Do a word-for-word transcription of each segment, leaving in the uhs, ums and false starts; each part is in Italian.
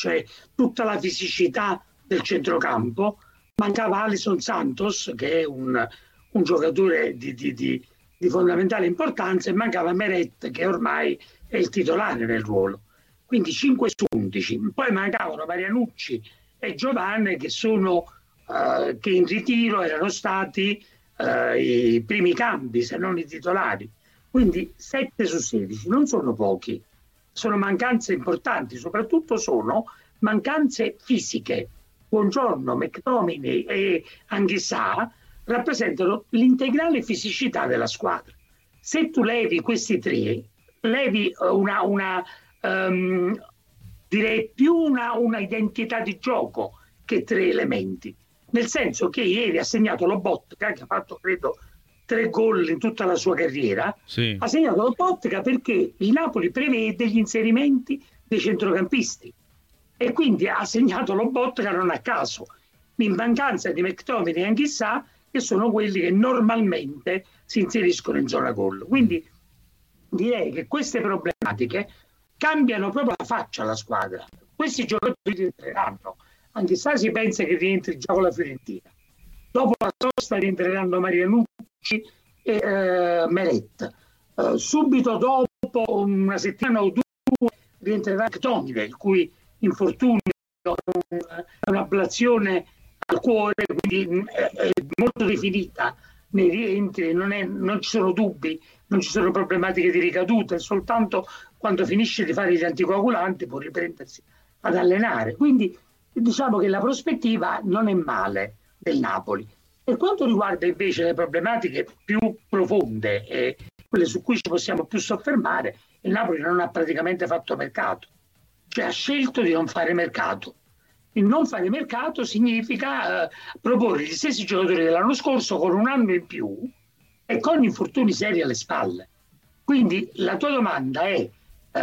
cioè tutta la fisicità del centrocampo. Mancava Alisson Santos, che è un, un giocatore di, di, di, di fondamentale importanza, e mancava Meret, che ormai è il titolare nel ruolo. Quindi cinque su undici. Poi mancavano Marianucci e Giovanni, che sono eh, che in ritiro erano stati eh, i primi cambi, se non i titolari. Quindi sette su sedici non sono pochi, sono mancanze importanti, soprattutto sono mancanze fisiche. Buongiorno, McTominay e Anghissà rappresentano l'integrale fisicità della squadra. Se tu levi questi tre, levi una, una um, direi più una, una identità di gioco che tre elementi, nel senso che ieri ha segnato Lobotka, che ha fatto credo tre gol in tutta la sua carriera, sì. Ha segnato Lobotka perché il Napoli prevede gli inserimenti dei centrocampisti e quindi ha segnato Lobotka non a caso, in mancanza di McTominay e Anghissà, che sono quelli che normalmente si inseriscono in zona gol. Quindi direi che queste problematiche cambiano proprio la faccia alla squadra. Questi giocatori rientreranno, Anghissà si pensa che rientri già con la Fiorentina, dopo la sosta rientreranno Marianucci e eh, Meret, uh, subito dopo una settimana o due rientrerà McTominay, il cui infortunio è un'ablazione al cuore, quindi è, è molto definita nei rientri, non, è, non ci sono dubbi, non ci sono problematiche di ricadute, soltanto quando finisce di fare gli anticoagulanti può riprendersi ad allenare. Quindi diciamo che la prospettiva non è male del Napoli. Per quanto riguarda invece le problematiche più profonde e quelle su cui ci possiamo più soffermare, il Napoli non ha praticamente fatto mercato, cioè ha scelto di non fare mercato. Il non fare mercato significa eh, proporre gli stessi giocatori dell'anno scorso con un anno in più e con infortuni seri alle spalle. Quindi la tua domanda è, eh,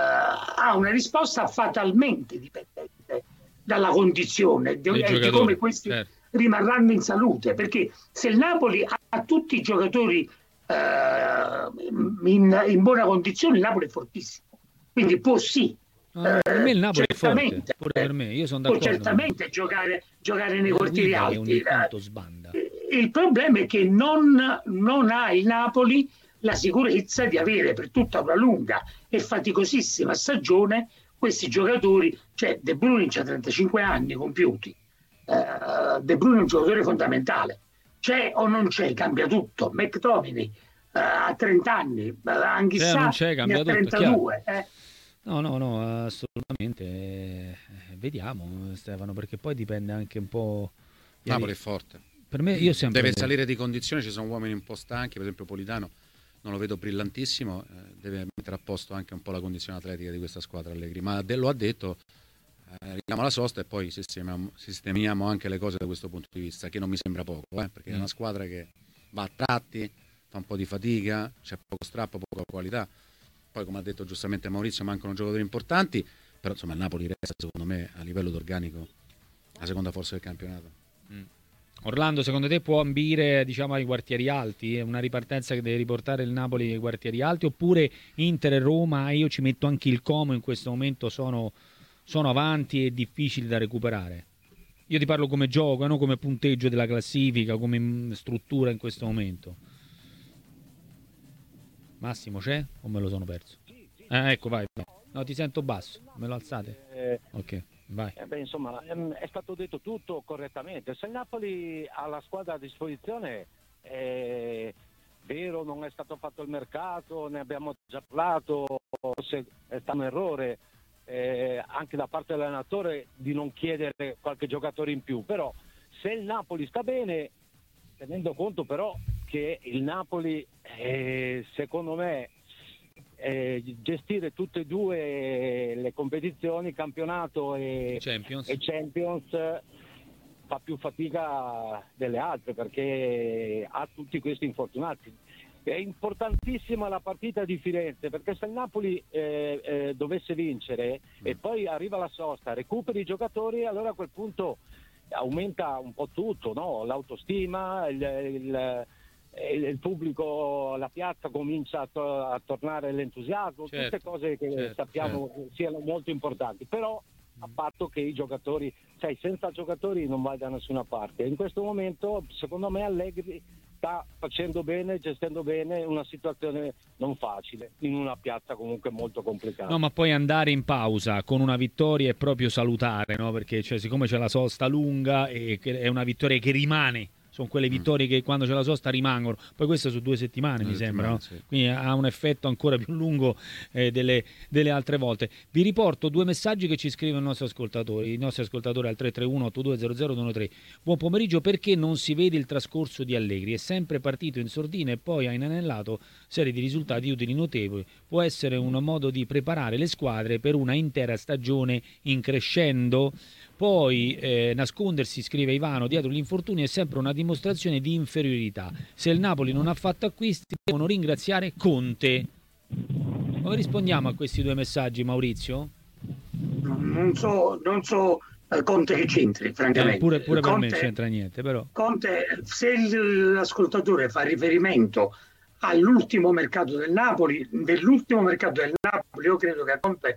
ha una risposta fatalmente dipendente dalla condizione di, e di come questi certo. rimarranno in salute, perché se il Napoli ha tutti i giocatori eh, in, in buona condizione, il Napoli è fortissimo, quindi può sì. No, per me il Napoli è forte, pure per me, io sono d'accordo. Può certamente giocare, giocare nei quartieri alti. Ogni tanto sbanda. Il problema è che non, non ha il Napoli la sicurezza di avere per tutta una lunga e faticosissima stagione questi giocatori, cioè De Bruyne ha trentacinque anni compiuti, uh, De Bruyne è un giocatore fondamentale, c'è o non c'è, cambia tutto. McTominay uh, ha trenta anni, uh, Anghissà ne ha trentadue. Eh. No, no, no, assolutamente. Eh, vediamo, Stefano, perché poi dipende anche un po'. Napoli è forte. Per me, io sempre deve salire di condizione, ci sono uomini un po' stanchi, per esempio Politano non lo vedo brillantissimo, eh, deve mettere a posto anche un po' la condizione atletica di questa squadra Allegri, ma de- lo ha detto, eh, arriviamo alla sosta e poi sistemiamo, sistemiamo anche le cose da questo punto di vista, che non mi sembra poco, eh, perché mm. è una squadra che va a tratti, fa un po' di fatica, c'è poco strappo, poca qualità. Poi, come ha detto giustamente Maurizio, mancano giocatori importanti, però insomma il Napoli resta secondo me a livello d'organico la seconda forza del campionato. Mm. Orlando, secondo te può ambire, diciamo, ai quartieri alti? È una ripartenza che deve riportare il Napoli ai quartieri alti, oppure Inter e Roma, io ci metto anche il Como in questo momento, sono, sono avanti e difficili da recuperare? Io ti parlo come gioco, non come punteggio della classifica, come struttura in questo momento. Massimo c'è o me lo sono perso? Eh, ecco, vai, vai. No, ti sento basso, me lo alzate? Eh, ok, vai. Eh beh, insomma, è stato detto tutto correttamente. Se il Napoli ha la squadra a disposizione, è vero, non è stato fatto il mercato, ne abbiamo già parlato, forse è stato un errore eh, anche da parte dell'allenatore di non chiedere qualche giocatore in più, però se il Napoli sta bene, tenendo conto però che il Napoli eh, secondo me eh, gestire tutte e due le competizioni, campionato e Champions, e Champions fa più fatica delle altre perché ha tutti questi infortunati. È importantissima la partita di Firenze, perché se il Napoli eh, eh, dovesse vincere mm. e poi arriva la sosta, recuperi i giocatori, allora a quel punto aumenta un po' tutto, no? L'autostima, il, il, il pubblico, la piazza comincia a, to- a tornare l'entusiasmo, certo, tutte cose che certo, sappiamo certo. siano molto importanti, però a patto che i giocatori, sai, senza giocatori non vai da nessuna parte. In questo momento, secondo me, Allegri sta facendo bene, gestendo bene una situazione non facile, in una piazza comunque molto complicata. No, ma poi andare in pausa con una vittoria è proprio salutare, no? Perché cioè, siccome c'è la sosta lunga e è una vittoria che rimane, sono quelle vittorie che quando c'è la sosta rimangono, poi questa su due settimane due mi sembra, no? Sì. Quindi ha un effetto ancora più lungo eh, delle, delle altre volte. Vi riporto due messaggi che ci scrivono i nostri ascoltatori, i nostri ascoltatori al tre tre uno otto due zero zero due uno tre. Buon pomeriggio, perché non si vede il trascorso di Allegri? È sempre partito in sordina e poi ha inanellato serie di risultati utili notevoli. Può essere un modo di preparare le squadre per una intera stagione in crescendo? Poi eh, nascondersi, scrive Ivano, dietro gli infortuni è sempre una dimostrazione di inferiorità. Se il Napoli non ha fatto acquisti, devono ringraziare Conte. Come rispondiamo a questi due messaggi, Maurizio? Non so, non so eh, Conte che c'entri, francamente. Eh, pure pure per Conte, me c'entra niente, però. Conte, se l'ascoltatore fa riferimento all'ultimo mercato del Napoli, dell'ultimo mercato del Napoli, io credo che a Conte,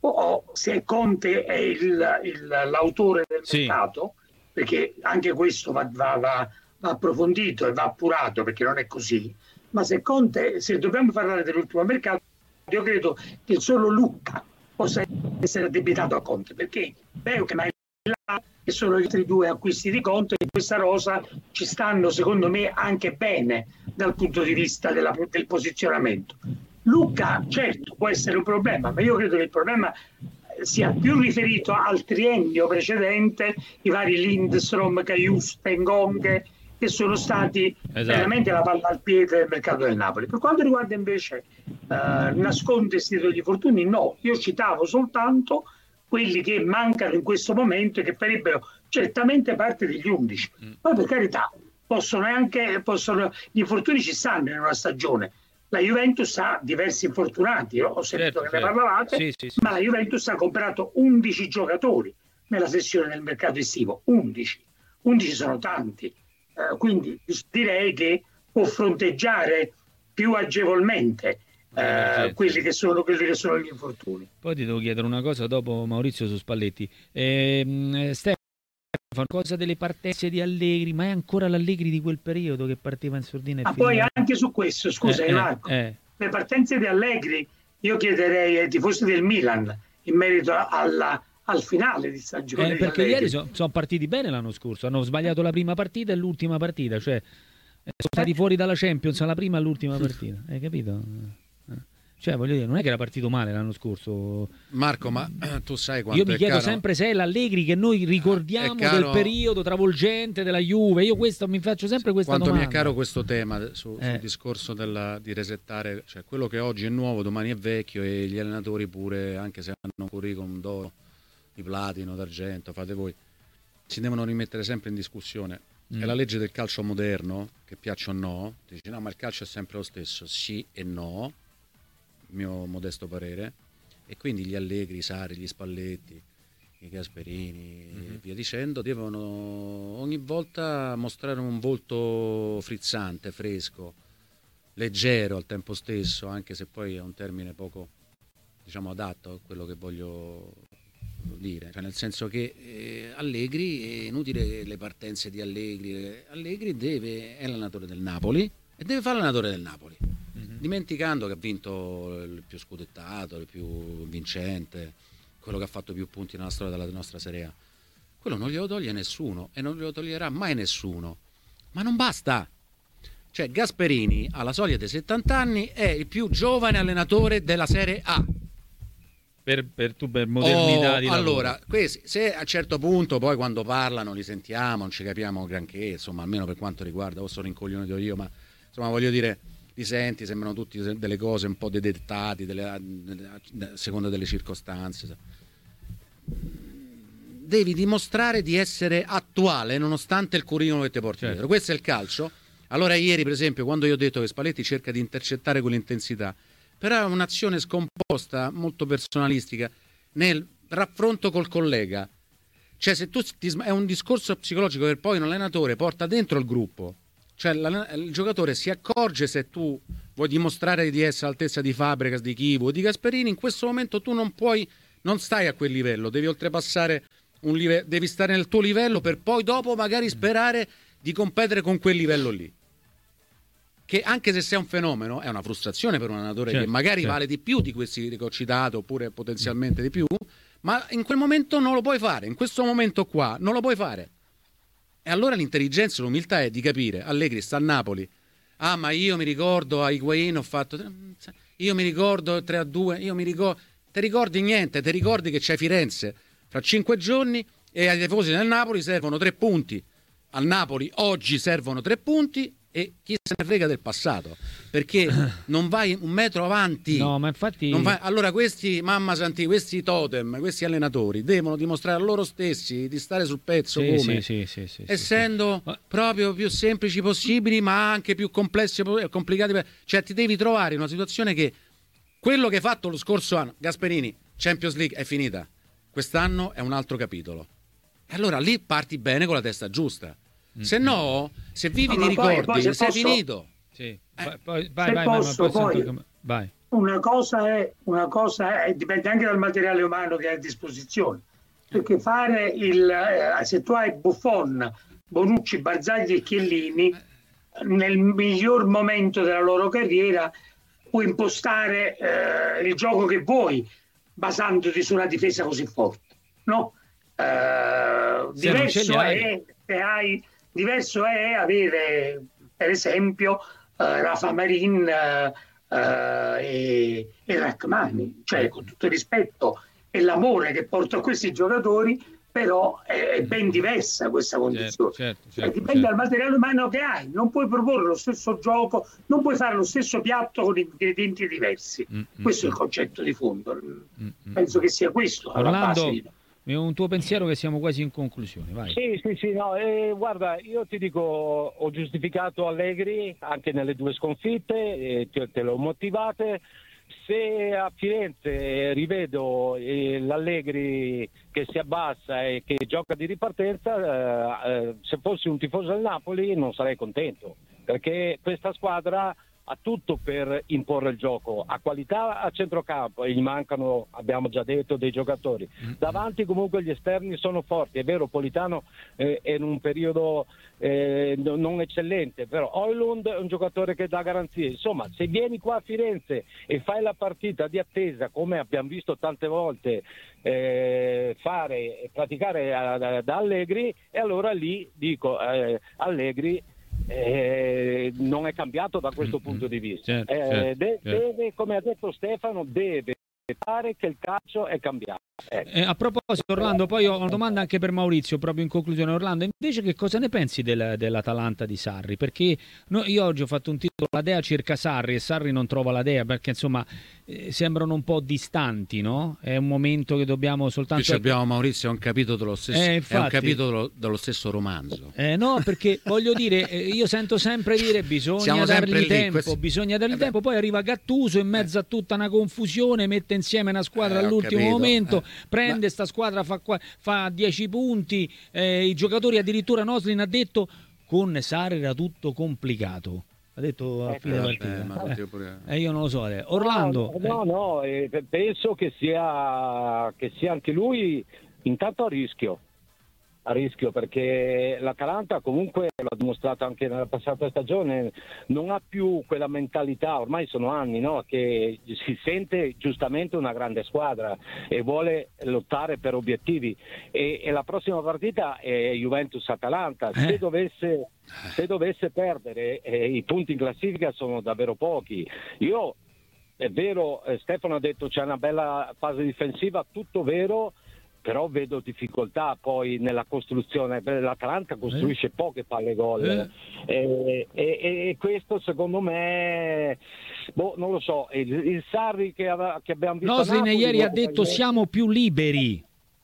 o se Conte è il, il, l'autore del sì. mercato, perché anche questo va, va, va, va approfondito e va appurato, perché non è così, ma se Conte, se dobbiamo parlare dell'ultimo mercato, io credo che solo Lucca possa essere addebitato a Conte, perché vero che mai là, che sono gli altri due acquisti di Conte, in questa rosa ci stanno secondo me anche bene dal punto di vista della, del posizionamento. Lucca certo può essere un problema, ma io credo che il problema sia più riferito al triennio precedente, i vari Lindstrom, Caius, Tengong, che sono stati esatto. veramente la palla al piede del mercato del Napoli. Per quanto riguarda invece eh, nascondersi dietro gli infortuni, no, io citavo soltanto quelli che mancano in questo momento e che farebbero certamente parte degli undici. Poi per carità, possono anche, possono, gli infortuni ci stanno in una stagione. La Juventus ha diversi infortunati, io ho sentito certo, che certo. ne parlavate, sì, sì, sì. ma la Juventus ha comprato undici giocatori nella sessione del mercato estivo, undici, undici sono tanti, eh, quindi direi che può fronteggiare più agevolmente eh, quelli, che sono, quelli che sono gli infortuni. Poi ti devo chiedere una cosa dopo, Maurizio, su Spalletti. Eh, Stefano, cosa delle partenze di Allegri, ma è ancora l'Allegri di quel periodo che partiva in sordina e ma finiva... poi anche su questo, scusa eh, Marco, eh, le partenze di Allegri io chiederei ai tifosi del Milan in merito alla, al finale di stagione eh, perché ieri sono son partiti bene l'anno scorso, hanno sbagliato la prima partita e l'ultima partita, cioè sono stati fuori dalla Champions alla prima e all'ultima partita, hai capito? Cioè, voglio dire, non è che era partito male l'anno scorso. Marco, ma tu sai quanto io mi è chiedo caro... sempre se è l'Allegri che noi ricordiamo caro... del periodo travolgente della Juve. Io questo mi faccio sempre questa quanto domanda. Quanto mi è caro questo tema su, eh. sul discorso della, di resettare, cioè quello che oggi è nuovo domani è vecchio, e gli allenatori pure, anche se hanno un curriculum d'oro, di platino, d'argento, fate voi, si devono rimettere sempre in discussione. Mm. È la legge del calcio moderno, che piaccia o no, dici no, ma il calcio è sempre lo stesso, sì e no, mio modesto parere, e quindi gli Allegri, i Sarri, gli Spalletti, i Gasperini mm-hmm. e via dicendo devono ogni volta mostrare un volto frizzante, fresco, leggero al tempo stesso, anche se poi è un termine poco, diciamo, adatto a quello che voglio dire, cioè nel senso che eh, Allegri, è inutile le partenze di Allegri, Allegri deve, è l'allenatore del Napoli e deve fare l'allenatore del Napoli, mm-hmm. dimenticando che ha vinto il più scudettato, il più vincente, quello che ha fatto più punti nella storia della nostra Serie A. Quello non glielo toglie nessuno e non glielo toglierà mai nessuno, ma non basta. Cioè Gasperini alla soglia dei settanta anni è il più giovane allenatore della Serie A. Per, per, tu, per modernità oh, di allora, questi, se a un certo punto poi quando parlano li sentiamo, non ci capiamo granché, insomma, almeno per quanto riguarda, o sono rincoglionito io, ma insomma voglio dire, li senti, sembrano tutti delle cose un po' dettati, delle, delle, a seconda delle circostanze. Devi dimostrare di essere attuale nonostante il curriculum che ti porti certo. dietro. Questo è il calcio. Allora ieri, per esempio, quando io ho detto che Spalletti cerca di intercettare quell'intensità, però è un'azione scomposta, molto personalistica, nel raffronto col collega. Cioè, se tu ti, è un discorso psicologico che poi un allenatore porta dentro il gruppo. Cioè, il giocatore si accorge se tu vuoi dimostrare di essere all'altezza di Fabregas, di Chivo, di Gasperini, in questo momento tu non puoi non stai a quel livello, devi oltrepassare un livello, devi stare nel tuo livello per poi dopo magari sperare di competere con quel livello lì. Che anche se sei un fenomeno è una frustrazione per un allenatore, certo, che magari certo. vale di più di questi che ho citato, oppure potenzialmente di più, ma in quel momento non lo puoi fare, in questo momento qua non lo puoi fare. E allora l'intelligenza, l'umiltà è di capire, Allegri sta a Napoli, ah ma io mi ricordo a Higuain ho fatto, io mi ricordo tre a due, io mi ricordo, ti ricordi niente, ti ricordi che c'è Firenze fra cinque giorni e ai tifosi del Napoli servono tre punti, al Napoli oggi servono tre punti e chi se ne frega del passato, perché non vai un metro avanti. No, ma infatti non vai... allora questi mamma santi, questi totem, questi allenatori devono dimostrare a loro stessi di stare sul pezzo, sì, come sì, sì, sì, essendo sì, sì. proprio più semplici possibili, ma anche più complessi e complicati, cioè ti devi trovare in una situazione che quello che hai fatto lo scorso anno, Gasperini, Champions League è finita, quest'anno è un altro capitolo, e allora lì parti bene con la testa giusta. Se no, se vivi no, di poi, ricordi, poi sei posso... finito. Sì. Eh, poi, vai, se vai, posso, vai, poi, poi... vai. Una cosa è, una cosa è, dipende anche dal materiale umano che hai a disposizione. Perché fare il, eh, se tu hai Buffon, Bonucci, Barzagli e Chiellini, nel miglior momento della loro carriera, puoi impostare eh, il gioco che vuoi, basandoti su una difesa così forte, no? Eh, diverso è se hai Diverso è avere, per esempio, uh, Rafa Marin uh, uh, e, e Rachmani, cioè con tutto il rispetto e l'amore che porto a questi giocatori, però è, è ben diversa questa condizione. Certo, certo, cioè, certo, dipende certo. dal materiale umano che hai, non puoi proporre lo stesso gioco, non puoi fare lo stesso piatto con ingredienti diversi. Mm, questo mm, è il concetto di fondo. Mm, Penso mm. che sia questo alla Orlando, base di... un tuo pensiero, che siamo quasi in conclusione, vai. Sì, sì, sì, no, eh, guarda, io ti dico, ho giustificato Allegri anche nelle due sconfitte, eh, te, te l'ho motivate. Se a Firenze rivedo eh, l'Allegri che si abbassa e che gioca di ripartenza, eh, eh, se fossi un tifoso del Napoli non sarei contento, perché questa squadra ha tutto per imporre il gioco, ha qualità a centrocampo e gli mancano, abbiamo già detto, dei giocatori. Davanti comunque gli esterni sono forti, è vero, Politano eh, è in un periodo eh, non eccellente, però Højlund è un giocatore che dà garanzie. Insomma, se vieni qua a Firenze e fai la partita di attesa, come abbiamo visto tante volte eh, fare e praticare da Allegri, e allora lì dico eh, Allegri Eh, non è cambiato da questo punto di vista. Certo, eh, certo, de- certo. Deve, come ha detto Stefano, deve fare che il calcio è cambiato. Ecco. Eh, a proposito, Orlando, poi ho una domanda anche per Maurizio, proprio in conclusione. Orlando, invece, che cosa ne pensi del, dell'Atalanta di Sarri? Perché no, io oggi ho fatto un titolo, La Dea cerca Sarri, e Sarri non trova la Dea, perché insomma eh, sembrano un po' distanti, no? È un momento che dobbiamo soltanto... Qui abbiamo Maurizio, è un capitolo dello stesso, eh, infatti, è un capitolo dello stesso romanzo. Eh, no, perché voglio dire, eh, io sento sempre dire bisogna dargli tempo, questo... bisogna dargli eh tempo, poi arriva Gattuso in mezzo a tutta una confusione, mette insieme una squadra eh, all'ultimo capito, momento, eh. prende Ma... sta squadra, fa, fa dieci punti, eh, i giocatori, addirittura Noslin ha detto con Sarri era tutto complicato, ha detto a fine eh, partita. Eh, pure... eh, io non lo so, eh. Orlando. No, no, no eh, penso che sia, che sia anche lui intanto a rischio. A rischio, perché l'Atalanta comunque l'ha dimostrato anche nella passata stagione, non ha più quella mentalità, ormai sono anni, no? Che si sente giustamente una grande squadra e vuole lottare per obiettivi, e, e la prossima partita è Juventus-Atalanta. Se dovesse, se dovesse perdere, eh, i punti in classifica sono davvero pochi. Io, è vero, eh, Stefano ha detto c'è una bella fase difensiva, tutto vero, però vedo difficoltà poi nella costruzione. L'Atalanta costruisce eh. poche palle gol eh. e, e, e questo secondo me, boh, non lo so, il, il Sarri che, aveva, che abbiamo visto Noslin Napoli, ieri boh, ha detto siamo più liberi,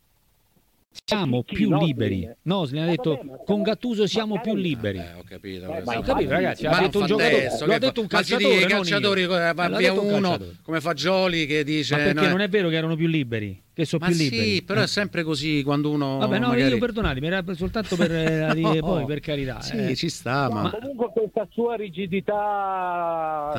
siamo chi, più Noslin? liberi. Noslin ha detto vabbè, con Gattuso siamo più liberi. Eh, ho capito, eh, ho capito ragazzi, ha detto un giocatore, adesso, lo ha detto un calciatore, i calciatori, va via uno come Fagioli che dice ma perché no, non è vero che erano più liberi, che sono ma più liberi. Sì, però eh. è sempre così quando uno vabbè no, magari... io perdonatemi, era soltanto per eh, dire no, poi per carità. Sì, eh. ci sta, ma... ma comunque questa sua rigidità eh.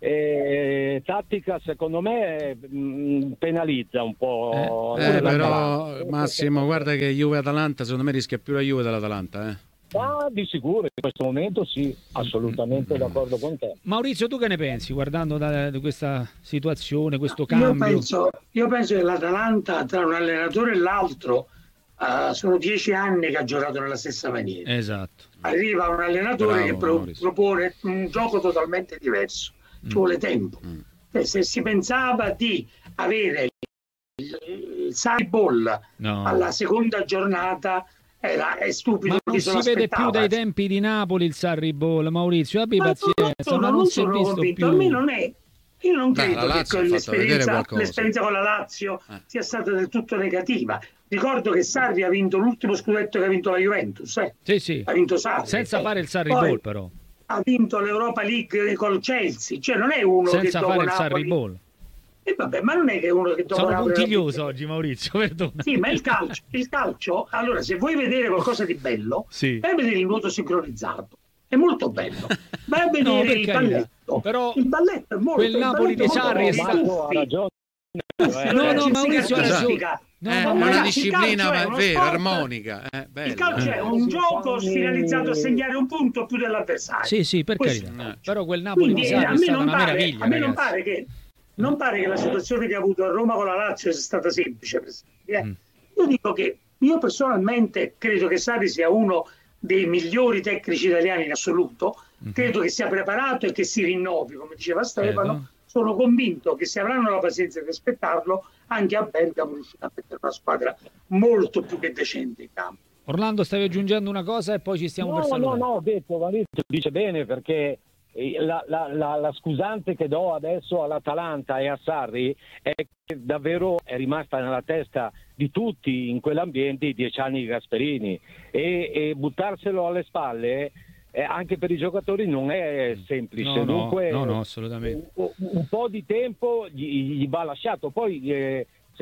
eh, tattica secondo me mh, penalizza un po'. Eh, eh, però Massimo, guarda che Juve-Atalanta secondo me rischia più la Juve dell'Atalanta, eh. Ah, di sicuro, in questo momento sì, assolutamente d'accordo con te. Maurizio, tu che ne pensi guardando da, da questa situazione, questo cambio? Io penso, io penso che l'Atalanta tra un allenatore e l'altro uh, sono dieci anni che ha giocato nella stessa maniera. Esatto. Arriva un allenatore Bravo, che pro- Maurizio. propone un gioco totalmente diverso, ci vuole tempo. Mm. E se si pensava di avere il, il Sarri Ball No. alla seconda giornata era, è stupido. Ma non chi se si vede più l'aspettava. dai tempi di Napoli il Sarri Ball, Maurizio, abbi Ma pazienza, sono- ma non non si è sono visto convinto. più. A me non è. Io non Beh, credo la che Lazio con ha fatto vedere l'esperienza, qualcosa. l'esperienza con la Lazio Eh. sia stata del tutto negativa. Ricordo che Sarri ha vinto l'ultimo scudetto che ha vinto la Juventus, eh. Sì, sì. ha vinto Sarri. Senza eh. fare il Sarri Poi Ball però. ha vinto l'Europa League col Chelsea, cioè non è uno Senza che dopo fare il Napoli... Sarri Ball. E vabbè, ma non è che uno che dopo Sono Napoli... puntiglioso oggi, Maurizio, perdona. Sì, ma il calcio, il calcio, allora se vuoi vedere qualcosa di bello, Sì. vai a vedere il nuoto sincronizzato. È molto bello. Vai a No, vedere per il carità. balletto. Però il balletto è molto quel il Napoli balletto di è molto Sarri è bello. stato- Marco ha Tuffi. ragione. Tuffi, Eh, No, no, l'artistica Maurizio ha artistica. ragione. No, Eh, ma è Ma una ragazzi, il disciplina calcio è ma- uno vera, sport- armonica. Eh, bello, Il calcio è eh. un Sì, gioco sì. finalizzato a segnare un punto più dell'avversario. Sì, sì, per Questo carità. è il calcio. Però quel Napoli Quindi di eh, Sarri a è me, stata non una pare, meraviglia, a me non ragazzi. pare che non pare che la situazione che ha avuto a Roma con la Lazio sia stata semplice. per esempio, eh. Mm. Io dico che io personalmente credo che Sarri sia uno dei migliori tecnici italiani in assoluto, Mhm. credo che sia preparato e che si rinnovi, come diceva Stefano. Credo. Sono convinto che se avranno la pazienza di aspettarlo, anche a Bergamo riuscirà a mettere una squadra molto più che decente in campo. Orlando, stavi aggiungendo una cosa e poi ci stiamo per No, no, salutare. no, ho detto, Maurizio dice bene perché eh, la, la, la, la scusante che do adesso all'Atalanta e a Sarri è che davvero è rimasta nella testa di tutti in quell'ambiente i dieci anni di Gasperini e, e buttarselo alle spalle eh, anche per i giocatori non è semplice. No, no, Dunque no, no, assolutamente. un, un po' di tempo gli, gli va lasciato, poi eh, se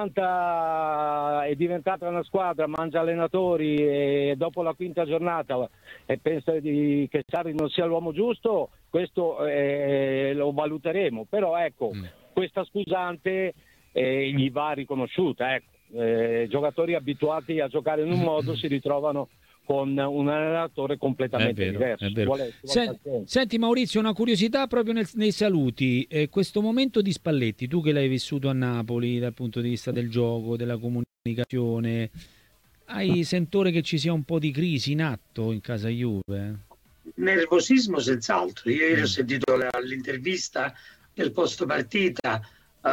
l'Atalanta è diventata una squadra, mangia allenatori e dopo la quinta giornata e pensa di, che Sarri non sia l'uomo giusto, questo eh, lo valuteremo, però ecco, Mm. questa scusante eh, gli va riconosciuta, ecco. Eh, giocatori abituati a giocare in un modo si ritrovano con un allenatore È completamente vero, diverso. è vero. Vuole- vuole Sen- pazienza. senti Maurizio, una curiosità proprio nel- nei saluti. Eh, questo momento di Spalletti, tu che l'hai vissuto a Napoli dal punto di vista del gioco, della comunicazione, hai sentore che ci sia un po' di crisi in atto in casa Juve? Nervosismo senz'altro. Io ieri Mm. ho sentito la- l'intervista del post partita,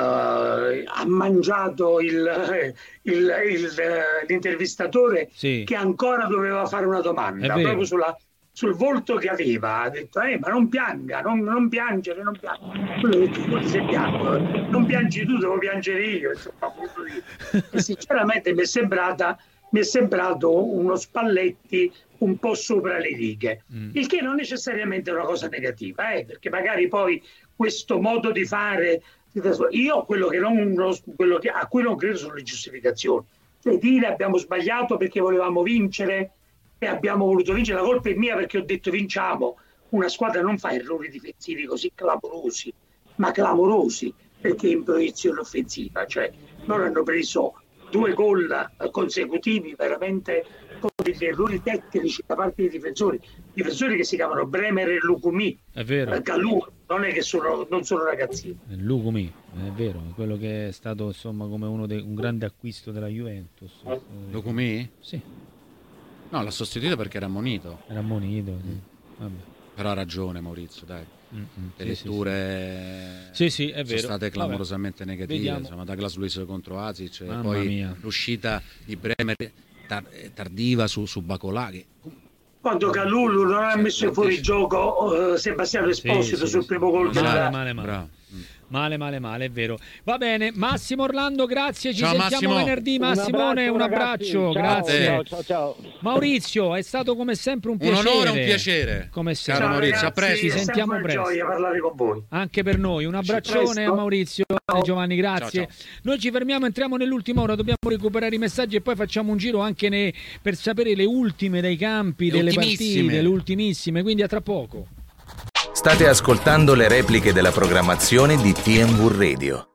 eh, ha mangiato il, il- il- eh, l'intervistatore Sì. che ancora doveva fare una È domanda vero. proprio sulla- sul volto che aveva. Ha detto eh, ma non pianga, non, non piangere, non piangere. Quello ha detto, "Scusi, se piango, non piangi tu, devo piangere io." Insomma, voluto dire. E sinceramente mi è sembrata mi è sembrato uno Spalletti un po' sopra le righe, Mm. il che non necessariamente è una cosa negativa, eh, perché magari poi questo modo di fare, io quello, che non, quello che, a cui non credo sono le giustificazioni, cioè dire abbiamo sbagliato perché volevamo vincere e abbiamo voluto vincere, la colpa è mia perché ho detto vinciamo. Una squadra non fa errori difensivi così clamorosi, ma clamorosi, perché in proiezione offensiva, cioè loro hanno preso due gol consecutivi veramente con degli errori tecnici da parte dei difensori, difensori che si chiamano Bremer e Lukumi, È vero. Galù, non è che sono, non sono ragazzini. Lugumi, è vero, quello che è stato insomma come uno dei, un grande acquisto della Juventus. Eh, Lukumi? Sì, No, l'ha sostituito perché era ammonito. era ammonito. Sì. Vabbè. Però ha ragione Maurizio, dai. Mm, mm, Le sì, sì, letture Sì, sì, è sono vero. state Vabbè. clamorosamente negative. Vediamo. Insomma, Douglas Luiz contro Asic, e Mamma poi mia. l'uscita di Bremer tar- tardiva su, su Bacolà. Che... Quando Calulu non ha Sì, messo in sì, fuori sì. gioco eh, Sebastiano Esposito sì, sul sì. primo gol. che Male, dà. male, male. Bravo. Mm. Male, male, male, è vero. Va bene, Massimo Orlando, grazie. Ci Ciao, sentiamo Massimo. venerdì. Un Massimone, un abbraccio, ragazzi. Ciao, grazie. Ciao, ciao, ciao. Maurizio, è stato come sempre un Un piacere. onore, un piacere. Come Caro sempre. Ciao, Maurizio, a ragazzi, presto. Ci è sempre sentiamo una presto. gioia parlare con voi. Anche per noi, un abbraccione presto. a Maurizio e Giovanni, grazie. Ciao, ciao. Noi ci fermiamo, entriamo nell'ultima ora, dobbiamo recuperare i messaggi e poi facciamo un giro anche ne- per sapere le ultime dei campi, Le delle ultimissime. partite, le ultimissime, quindi a tra poco. State ascoltando le repliche della programmazione di T M V Radio.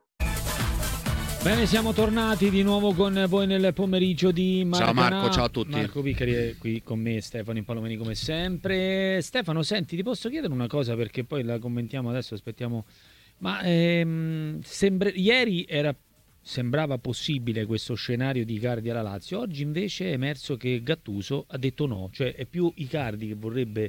Bene, siamo tornati di nuovo con voi nel pomeriggio di Maracanã. Ciao Marco, ciao a tutti. Marco Piccari è qui con me, Stefano Impalomeni come sempre. Stefano, senti, ti posso chiedere una cosa perché poi la commentiamo adesso, aspettiamo. Ma ehm, sembra... ieri era... sembrava possibile questo scenario di Icardi alla Lazio, oggi invece è emerso che Gattuso ha detto no, cioè è più Icardi che vorrebbe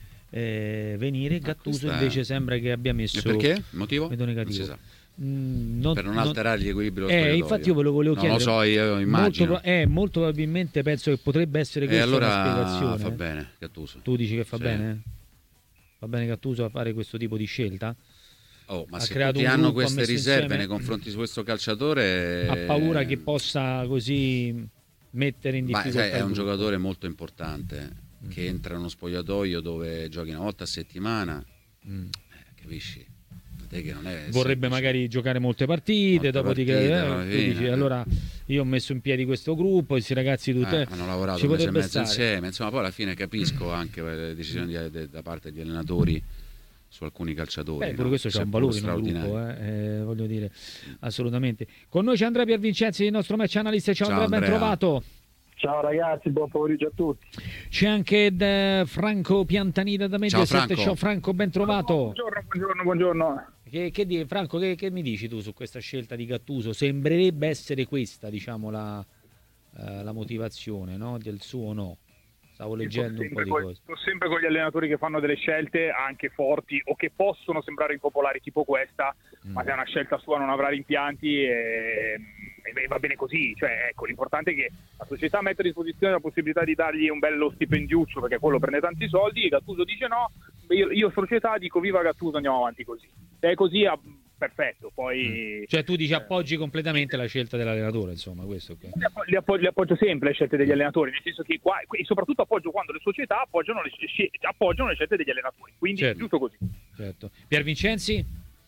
eh, venire, Gattuso invece è... sembra che abbia messo... E perché? Il motivo? Vedo negativo. Non Mm, non, per non alterare non... gli equilibri eh, infatti io ve lo volevo non chiedere. Non lo so, io immagino. Molto, eh, molto probabilmente penso che potrebbe essere questa e allora una spiegazione. fa bene Gattuso. Tu dici che fa sì. bene? Va bene Gattuso a fare questo tipo di scelta? Oh, ma ha se creato tutti un hanno gruppo, queste riserve insieme... nei confronti di questo calciatore, ha paura che possa così mettere in difficoltà. Ma sai, è un giocatore molto importante mm. che entra in uno spogliatoio dove giochi una volta a settimana, mm. eh, capisci? Che non è vorrebbe semplice. Magari giocare molte partite, dopodiché eh, tu dici, allora io ho messo in piedi questo gruppo, questi ragazzi tutti eh, hanno lavorato un mese e mezzo insieme, insomma poi alla fine capisco anche le decisioni di, de, da parte degli allenatori su alcuni calciatori. Beh, pure no? questo c'è un valore in un gruppo, eh, eh, voglio dire, assolutamente. Con noi c'è Andrea Piervincenzi, il nostro match analyst. Ciao, Ciao Andrea, ben trovato. Ciao ragazzi, buon pomeriggio a tutti. C'è anche de Franco Piantanida da Mediaset. Ciao Franco. Ciao Franco, ben trovato. Buongiorno, buongiorno, buongiorno. Che, che di, Franco, che, che mi dici tu su questa scelta di Gattuso? Sembrerebbe essere questa, diciamo, la, eh, la motivazione, no? Del suo no. Stavo leggendo un po' di cose. Sto sempre con gli allenatori che fanno delle scelte anche forti o che possono sembrare impopolari, tipo questa, mm. ma se è una scelta sua non avrà rimpianti e, e va bene così. Cioè, ecco, l'importante è che la società metta a disposizione la possibilità di dargli un bello stipendiuccio, perché quello prende tanti soldi, e Gattuso dice no, io, io società dico viva Gattuso, andiamo avanti così. Se è così, perfetto. Poi, mm. Cioè tu dici appoggi completamente la scelta dell'allenatore, insomma, questo che... li, appoggio, li, appoggio, li appoggio sempre le scelte degli allenatori, nel senso che qua, e soprattutto appoggio quando le società appoggiano le, appoggiano le scelte degli allenatori, quindi certo. Giusto così. Certo. Piervincenzi?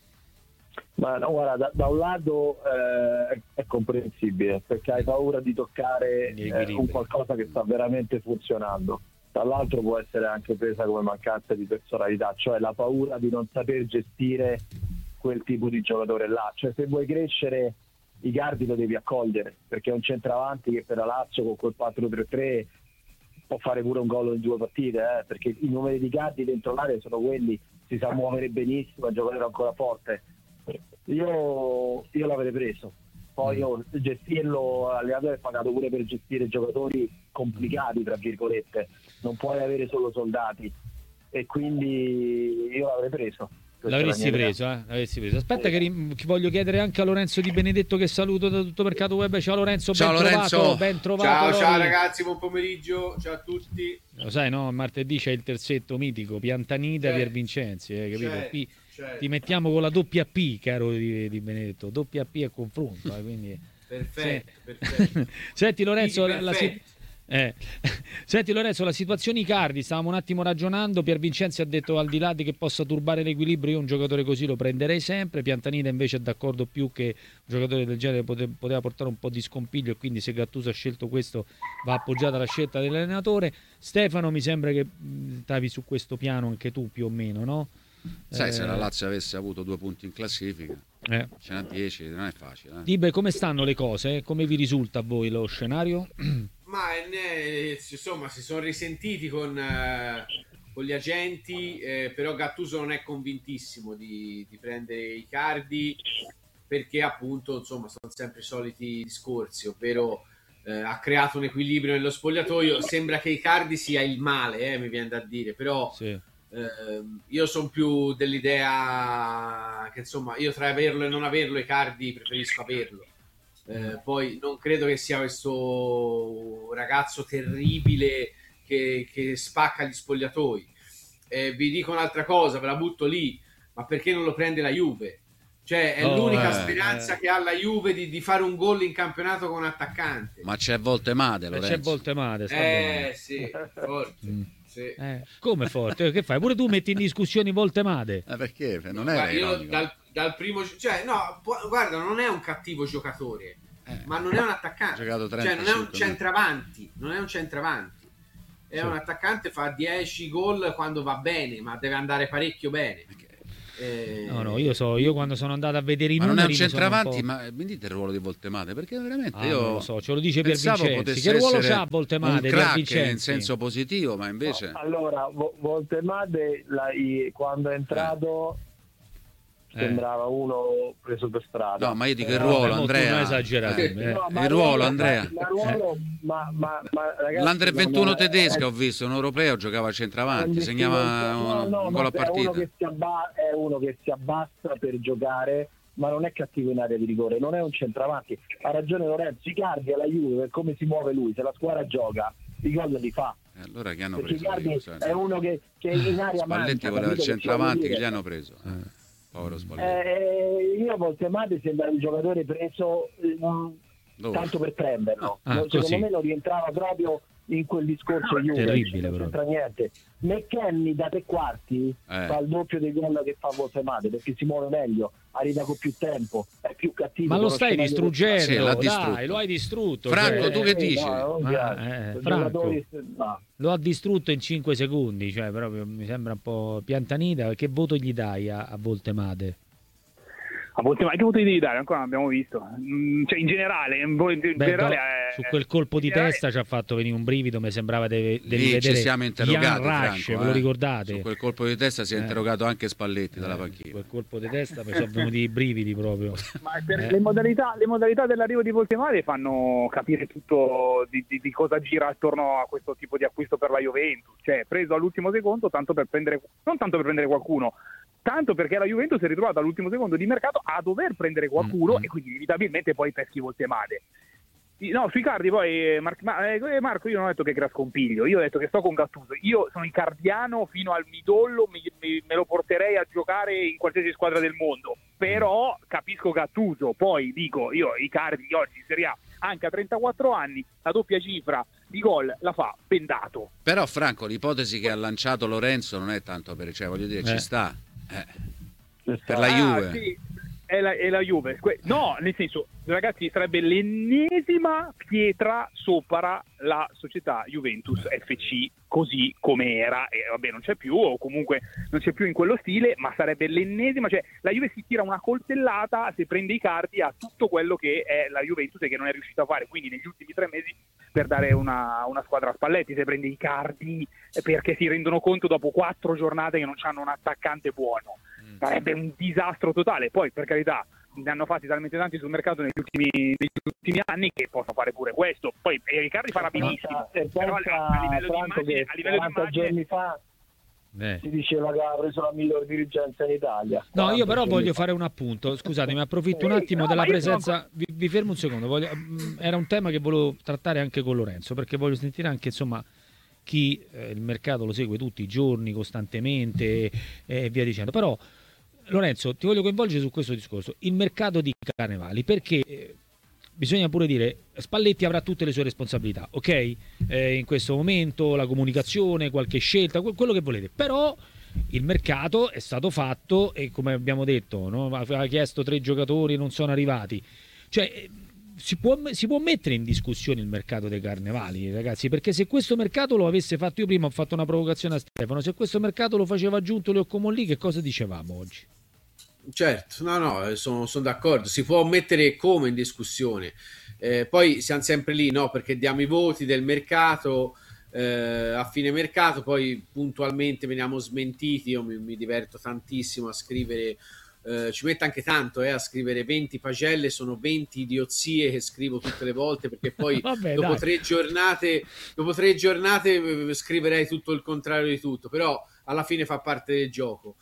Ma no, guarda, da, da un lato eh, è comprensibile, perché hai paura di toccare eh, un qualcosa che sta veramente funzionando. Dall'altro può essere anche presa come mancanza di personalità, cioè la paura di non saper gestire quel tipo di giocatore là. Cioè se vuoi crescere Icardi lo devi accogliere, perché è un centravanti che per la Lazio con quel quattro tre tre può fare pure un gol in due partite, eh, perché i numeri di Icardi dentro l'area sono quelli, si sa muovere benissimo, è un giocatore ancora forte. Io, io l'avrei preso. Poi io, gestirlo, l'allenatore è pagato pure per gestire giocatori complicati, tra virgolette, non puoi avere solo soldati, e quindi io l'avrei preso. L'avresti preso, eh? L'avresti preso. Aspetta, che ri- voglio chiedere anche a Lorenzo Di Benedetto, che saluto da Tutto Mercato Web. Ciao Lorenzo, ciao, ben Lorenzo. trovato, ben trovato. Ciao, Lori. ciao ragazzi, buon pomeriggio, ciao a tutti. Lo sai, no? Martedì c'è il terzetto mitico, Piantanida e Piervincenzi, eh, capito? Certo, Qui certo. ti mettiamo con la doppia P, caro Di, Di Benedetto, doppia P a confronto, eh, quindi... Perfetto, Se... perfetto. Senti Lorenzo, la, la, si... eh. Senti Lorenzo, la situazione Icardi, stavamo un attimo ragionando. Piervincenzi ha detto al di là di che possa turbare l'equilibrio, io un giocatore così lo prenderei sempre. Piantanida invece è d'accordo più che un giocatore del genere pote- poteva portare un po' di scompiglio, e quindi se Gattuso ha scelto questo va appoggiata la scelta dell'allenatore. Stefano, mi sembra che stavi su questo piano anche tu più o meno, no? Sai, eh... se la Lazio avesse avuto due punti in classifica, eh. ce n'ha dieci, non è facile. Eh. Dibe, come stanno le cose? Come vi risulta a voi lo scenario? Ma ne, insomma si sono risentiti con, eh, con gli agenti, eh, però Gattuso non è convintissimo di, di prendere Icardi, perché appunto insomma sono sempre i soliti discorsi, ovvero eh, ha creato un equilibrio nello spogliatoio. Sembra che Icardi sia il male, eh, mi viene da dire, però sì. eh, io sono più dell'idea che insomma io tra averlo e non averlo Icardi preferisco averlo. Eh, poi non credo che sia questo ragazzo terribile che, che spacca gli spogliatoi. Eh, vi dico un'altra cosa, ve la butto lì, ma perché non lo prende la Juve? Cioè è oh, l'unica eh, speranza eh. che ha la Juve di, di fare un gol in campionato con un attaccante. Ma c'è Voltemade, Lorenzo. C'è Voltemade, sta eh bene. sì, forte. Mm. Sì. Eh, come forte? Che fai? Pure tu metti in discussione Voltemade? Eh, perché? Non è io dal, dal primo, cioè no, guarda, non è un cattivo giocatore, eh. ma non è un attaccante, cioè non è un centravanti, non è un centravanti. è sì. un attaccante, fa dieci gol quando va bene, ma deve andare parecchio bene. Eh... No, no, io so, io quando sono andato a vedere i ma numeri... Ma non è un centravanti, un ma mi dite il ruolo di Voltemade? Perché veramente ah, io... non lo so, ce lo dice Piervincenzi. Che ruolo c'ha Voltemade? Un crack in senso positivo, ma invece... No, allora, Voltemade la, i, quando è entrato... Eh. Sembrava uno preso per strada. No, ma io dico il ruolo, eh, Andrea. Esagerato, eh. eh. No, il ruolo, Andrea. Ma, ruolo, ma, ma, ma, ragazzi, L'Under ventuno è, tedesca è, ho visto, un europeo, giocava a centravanti, segnava no, no, un gol a partita. È uno, che si abba- è uno che si abbassa per giocare, ma non è cattivo in area di rigore, non è un centravanti. Ha ragione Lorenzo, Icardi alla Juve per come si muove lui, se la squadra gioga, i gol li fa. Eh, allora che hanno Perché preso? Icardi è uno che, che in area Spalletti voleva il centravanti, che gli hanno preso? Eh. Eh, io a Voltemade sembra un giocatore preso um, tanto per prenderlo. Ah, secondo così. me non rientrava proprio in quel discorso Juve, terribile, non c'entra niente. McKennie da tre quarti eh. fa il doppio dei gol che fa Voltemade perché si muove meglio, arriva con più tempo, è più cattivo. Ma lo stai distruggendo, sì, dai, lo hai distrutto. Franco, cioè, tu che dici? No, ah, eh, Franco, no. lo ha distrutto in cinque secondi, cioè proprio mi sembra un po' piantanita. Che voto gli dai a, a Voltemade? A Voltemade che voto gli devi dare? Ancora non abbiamo visto. Cioè, in generale, in Beh, generale no, è... su quel colpo di generale... testa ci ha fatto venire un brivido, mi sembrava di vedere ci siamo interrogati, Ian Rush, Franco, ve lo eh? ricordate? Su quel colpo di testa si è eh. interrogato anche Spalletti dalla eh, panchina. Quel colpo di testa mi sono venuti i brividi proprio. Ma per eh. le, modalità, le modalità dell'arrivo di Voltemade fanno capire tutto di, di, di cosa gira attorno a questo tipo di acquisto per la Juventus. Cioè, preso all'ultimo secondo, tanto per prendere, non tanto per prendere qualcuno, tanto perché la Juventus si è ritrovata all'ultimo secondo di mercato a dover prendere qualcuno mm-hmm. e quindi inevitabilmente poi peschi Voltemade. No, sui Icardi poi Mar- ma, eh, Marco, io non ho detto che era scompiglio, io ho detto che sto con Gattuso, io sono icardiano fino al midollo, mi, mi, me lo porterei a giocare in qualsiasi squadra del mondo, però capisco Gattuso, poi dico io Icardi oggi in Serie A anche a trentaquattro anni la doppia cifra di gol la fa bendato. Però Franco, l'ipotesi che ha lanciato Lorenzo non è tanto per, cioè voglio dire, eh. ci sta eh. per la Juve. Ah, sì. È la, è la Juve. No, nel senso, ragazzi, sarebbe l'ennesima pietra sopra la società Juventus F C così come era, e vabbè non c'è più, o comunque non c'è più in quello stile, ma sarebbe l'ennesima, cioè la Juve si tira una coltellata se prende i cardi a tutto quello che è la Juventus e che non è riuscita a fare, quindi negli ultimi tre mesi per dare una, una squadra a Spalletti, se prende i cardi perché si rendono conto dopo quattro giornate che non hanno un attaccante buono. Sarebbe un disastro totale. Poi per carità ne hanno fatti talmente tanti sul mercato negli ultimi, negli ultimi anni che possono fare pure questo. Poi Riccardi farà benissimo, e però a, a livello di immagine, a livello di immagine giorni fa eh. si diceva che ha preso la migliore dirigenza in Italia. No, io però voglio fare un appunto, scusatemi, approfitto un attimo no, della presenza, sono... vi, vi fermo un secondo, voglio... era un tema che volevo trattare anche con Lorenzo, perché voglio sentire anche insomma chi eh, il mercato lo segue tutti i giorni, costantemente e, e via dicendo, però Lorenzo, ti voglio coinvolgere su questo discorso, il mercato di Carnevali, perché eh, bisogna pure dire, Spalletti avrà tutte le sue responsabilità, ok? Eh, in questo momento la comunicazione, qualche scelta, quello che volete, però il mercato è stato fatto e come abbiamo detto, no? Aveva chiesto tre giocatori, non sono arrivati, cioè si può, si può mettere in discussione il mercato dei Carnevali, ragazzi, perché se questo mercato lo avesse fatto, io prima ho fatto una provocazione a Stefano, se questo mercato lo faceva Giunto Leo Comolli, che cosa dicevamo oggi? Certo, no, no, sono, sono d'accordo, si può mettere come in discussione, eh, poi siamo sempre lì, no, perché diamo i voti del mercato eh, a fine mercato, poi puntualmente veniamo smentiti, io mi, mi diverto tantissimo a scrivere, eh, ci metto anche tanto eh, a scrivere venti pagelle, sono venti idiozie che scrivo tutte le volte, perché poi Vabbè, dopo dai. tre giornate, dopo tre giornate scriverei tutto il contrario di tutto, però alla fine fa parte del gioco.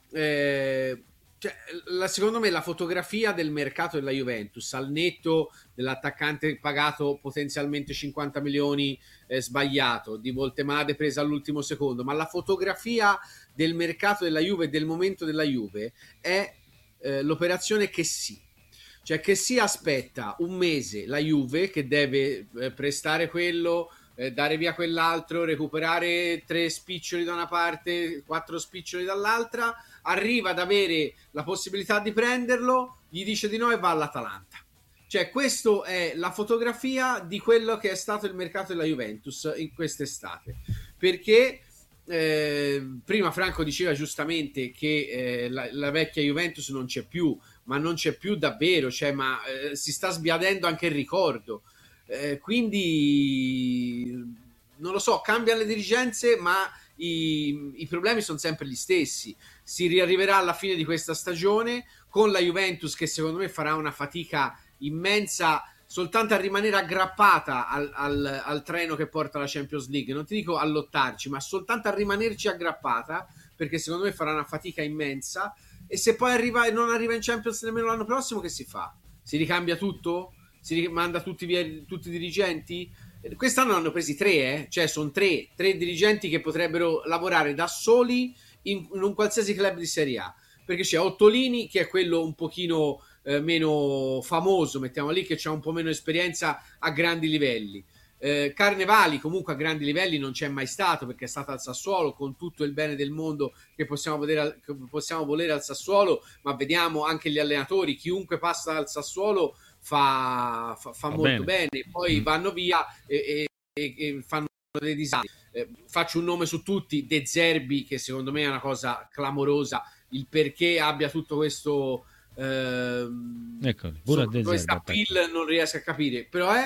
Eh, Cioè, la, secondo me la fotografia del mercato della Juventus al netto dell'attaccante pagato potenzialmente cinquanta milioni eh, sbagliato, di Voltemade presa all'ultimo secondo, ma la fotografia del mercato della Juve e del momento della Juve è eh, l'operazione che sì. Cioè che si aspetta un mese la Juve che deve eh, prestare quello, eh, dare via quell'altro, recuperare tre spiccioli da una parte, quattro spiccioli dall'altra, arriva ad avere la possibilità di prenderlo, gli dice di no e va all'Atalanta. Cioè questa è la fotografia di quello che è stato il mercato della Juventus in quest'estate. perché eh, prima Franco diceva giustamente che eh, la, la vecchia Juventus non c'è più, ma non c'è più davvero, cioè, ma eh, si sta sbiadendo anche il ricordo, eh, quindi non lo so, cambiano le dirigenze, ma i, i problemi sono sempre gli stessi. Si riarriverà alla fine di questa stagione con la Juventus che secondo me farà una fatica immensa soltanto a rimanere aggrappata al, al, al treno che porta la Champions League, non ti dico a lottarci, ma soltanto a rimanerci aggrappata, perché secondo me farà una fatica immensa. E se poi arriva e non arriva in Champions nemmeno l'anno prossimo, che si fa? Si ricambia tutto? Si manda tutti via tutti i dirigenti? Quest'anno hanno presi tre, eh? Cioè sono tre, tre dirigenti che potrebbero lavorare da soli in, in un qualsiasi club di Serie A, perché c'è Ottolini che è quello un pochino eh, meno famoso, mettiamo lì, che ha un po' meno esperienza a grandi livelli. eh, Carnevali comunque a grandi livelli non c'è mai stato, perché è stato al Sassuolo, con tutto il bene del mondo che possiamo vedere, che possiamo volere al Sassuolo, ma vediamo anche gli allenatori, chiunque passa dal Sassuolo fa, fa, fa molto bene. bene, poi mm. vanno via e, e, e fanno dei disastri. Eh, faccio un nome su tutti: De Zerbi, che secondo me è una cosa clamorosa, il perché abbia tutto questo ehm, ecco, pure so, questa pill non riesco a capire, però è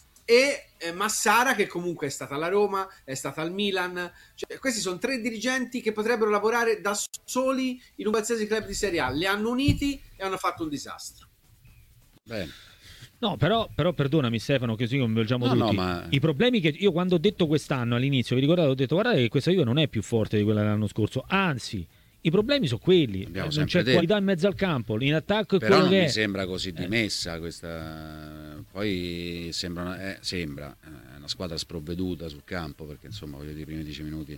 e eh, Massara, che comunque è stata alla Roma, è stata al Milan, cioè, questi sono tre dirigenti che potrebbero lavorare da soli in un qualsiasi club di Serie A, li hanno uniti e hanno fatto un disastro. Bene. No, però, però perdonami Stefano, che così coinvolgiamo no, tutti. No, ma... I problemi che io quando ho detto quest'anno all'inizio, vi ricordate, ho detto guardate che questa Juve non è più forte di quella dell'anno scorso, anzi i problemi sono quelli, Abbiamo non c'è detto. qualità in mezzo al campo, in attacco è però quello non che mi è. sembra così dimessa questa, poi sembra una, eh, sembra eh, una squadra sprovveduta sul campo, perché insomma voglio dire, i primi dieci minuti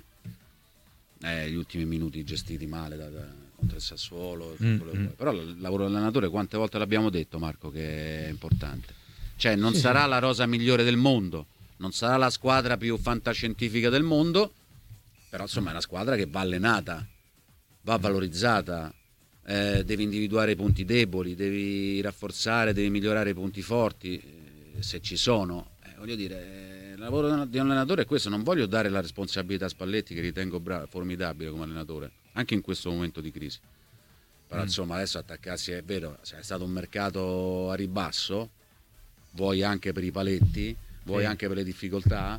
eh, gli ultimi minuti gestiti male da, da, contro il Sassuolo, mm-hmm. Però il lavoro dell'allenatore quante volte l'abbiamo detto, Marco, che è importante, cioè non sì, sarà sì. la rosa migliore del mondo, non sarà la squadra più fantascientifica del mondo, però insomma è una squadra che va allenata, va valorizzata, eh, devi individuare i punti deboli, devi rafforzare, devi migliorare i punti forti, eh, se ci sono. Eh, voglio dire, eh, il lavoro di un allenatore è questo. Non voglio dare la responsabilità a Spalletti, che ritengo bravo, formidabile come allenatore, anche in questo momento di crisi. Però mm. insomma adesso attaccarsi, è vero, è stato un mercato a ribasso, vuoi anche per i paletti, vuoi sì. anche per le difficoltà.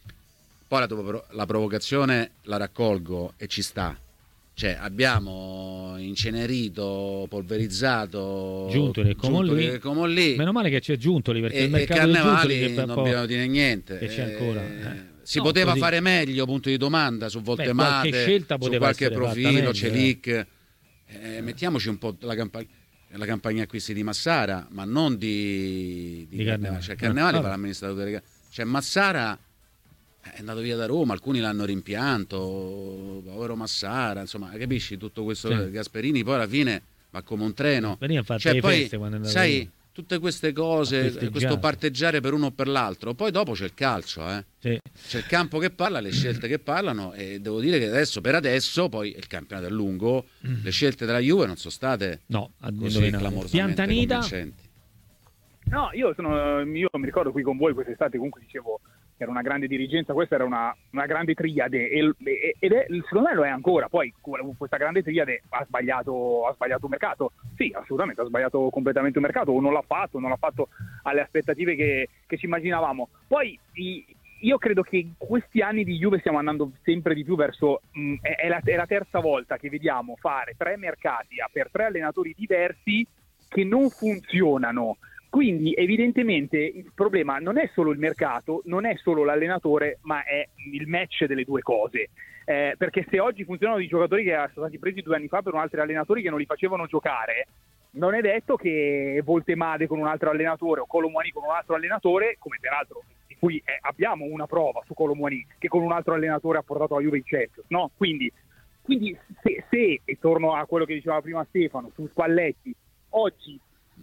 Poi la, la provocazione la raccolgo e ci sta. Cioè abbiamo incenerito, polverizzato Giuntoli, Comolli. Comolli. Meno male che c'è Giuntoli, perché e, il mercato e Carnevali Giuntoli che non dobbiamo dire niente, che c'è ancora. Eh. Si no, poteva così. fare meglio, punto di domanda, su Voltemate, Beh, scelta su qualche profilo, Celic, eh. eh, mettiamoci un po' la campagna la campagna acquisti di Massara, ma non di, di, di Carnevali. Cioè Carnevali fa l'amministratore, cioè Massara è andato via da Roma, alcuni l'hanno rimpianto, povero Massara, insomma, capisci tutto questo? Sì. Gasperini poi alla fine va come un treno, cioè poi sai via. Tutte queste cose, questo parteggiare per uno o per l'altro, poi dopo c'è il calcio, eh? Sì. C'è il campo che parla, le scelte che parlano, e devo dire che adesso, per adesso, poi il campionato è lungo, mm. le scelte della Juve non sono state no, così clamorosamente convincenti. No, io sono io mi ricordo qui con voi quest'estate, comunque dicevo che era una grande dirigenza, questa era una, una grande triade e, ed è, secondo me lo è ancora. Poi questa grande triade ha sbagliato, ha sbagliato un mercato, sì, assolutamente ha sbagliato completamente un mercato, o non l'ha fatto, non l'ha fatto alle aspettative che, che ci immaginavamo. Poi i, io credo che in questi anni di Juve stiamo andando sempre di più verso mh, è, è, la, è la terza volta che vediamo fare tre mercati per tre allenatori diversi che non funzionano. Quindi evidentemente il problema non è solo il mercato, non è solo l'allenatore, ma è il match delle due cose. Eh, perché se oggi funzionano i giocatori che sono stati presi due anni fa per un altro allenatori che non li facevano giocare, non è detto che Voltemade con un altro allenatore o Colomwani con un altro allenatore, come peraltro di cui eh, abbiamo una prova su Colomwani, che con un altro allenatore ha portato la Juve in Champions, no? Quindi, quindi se, se, e torno a quello che diceva prima Stefano, su Spalletti, oggi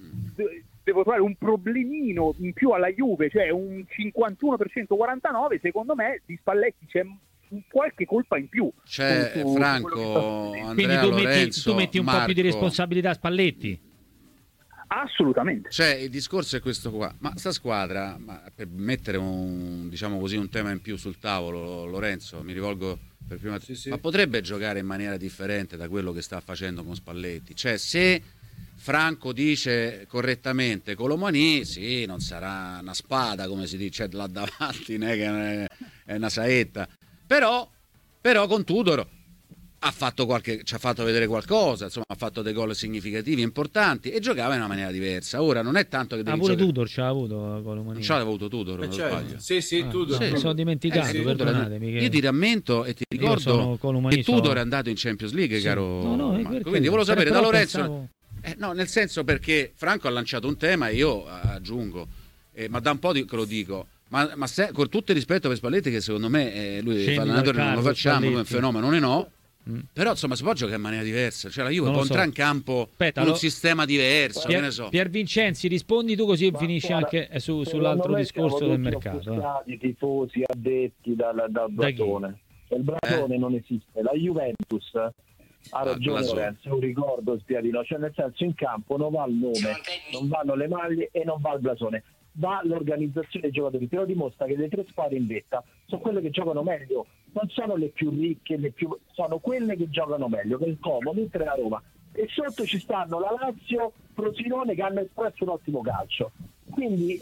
devo trovare un problemino in più alla Juve, cioè un cinquantuno per cento quarantanove per cento, secondo me di Spalletti c'è qualche colpa in più. C'è su, su Franco, Andrea, quindi tu Lorenzo, metti, tu metti un Marco. po' più di responsabilità a Spalletti? Assolutamente. Cioè, il discorso è questo qua. Ma sta squadra, ma per mettere un, diciamo così, un tema in più sul tavolo, Lorenzo, mi rivolgo per prima, sì, sì. ma potrebbe giocare in maniera differente da quello che sta facendo con Spalletti? Cioè, se Franco dice correttamente Colomani, sì, non sarà una spada, come si dice là davanti, né, che è una saetta, però, però con Tudor ha fatto qualche, ci ha fatto vedere qualcosa, insomma ha fatto dei gol significativi, importanti, e giocava in una maniera diversa. Ora non è tanto che devi ah, pure giocare... Tudor ci ha avuto Colomani. Non ci aveva avuto Tudor, non cioè, sbaglio. Sì, sì, ah, Tudor. Sì, sono dimenticato, eh, sì, perdonatemi. Io ti rammento e ti ricordo che Tudor so... è andato in Champions League, sì. caro no, no, Marco. Quindi volevo sapere da Lorenzo... Pensavo... Eh, no, nel senso, perché Franco ha lanciato un tema e io aggiungo, eh, ma da un po' di, che lo dico, ma, ma se, con tutto il rispetto per Spalletti, che secondo me eh, lui fa l'allenatore, non lo facciamo, come un fenomeno, non è no. Mm. Però insomma si può giocare in maniera diversa, cioè la Juve può so. entrare in campo Aspetta, con lo... un sistema diverso, Pier, che ne so. Pier Vincenzi, rispondi tu così ma finisci guarda, anche su, sull'altro discorso del mercato. I tifosi addetti dal, dal Bratone, da il Bratone eh? non esiste, la Juventus ha ragione, ah, Lorenzo, un ricordo spiadino, cioè nel senso in campo non va il nome, non vanno le maglie e non va il blasone, va l'organizzazione dei giocatori. Te lo dimostra che le tre squadre in vetta sono quelle che giocano meglio, non sono le più ricche, le più... sono quelle che giocano meglio, che il Como, l'Inter e la Roma, e sotto ci stanno la Lazio, Frosinone, che hanno espresso un ottimo calcio. Quindi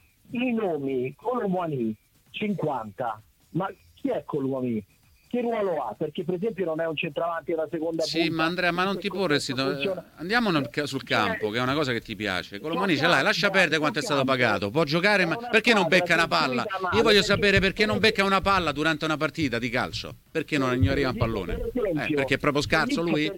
i nomi, Colomani cinquanta, ma chi è Colomani? Che ruolo ha? Perché per esempio non è un centravanti della seconda sì, punta. Ma Andrea, ma non ti porre andiamo nel, sul campo, che è una cosa che ti piace. Colomani ce l'hai, lascia perdere quanto è stato pagato. Può giocare, ma perché non becca una palla? Io voglio sapere perché non becca una palla durante una partita di calcio. Perché non gli arriva un pallone? Eh, perché è proprio scarso lui?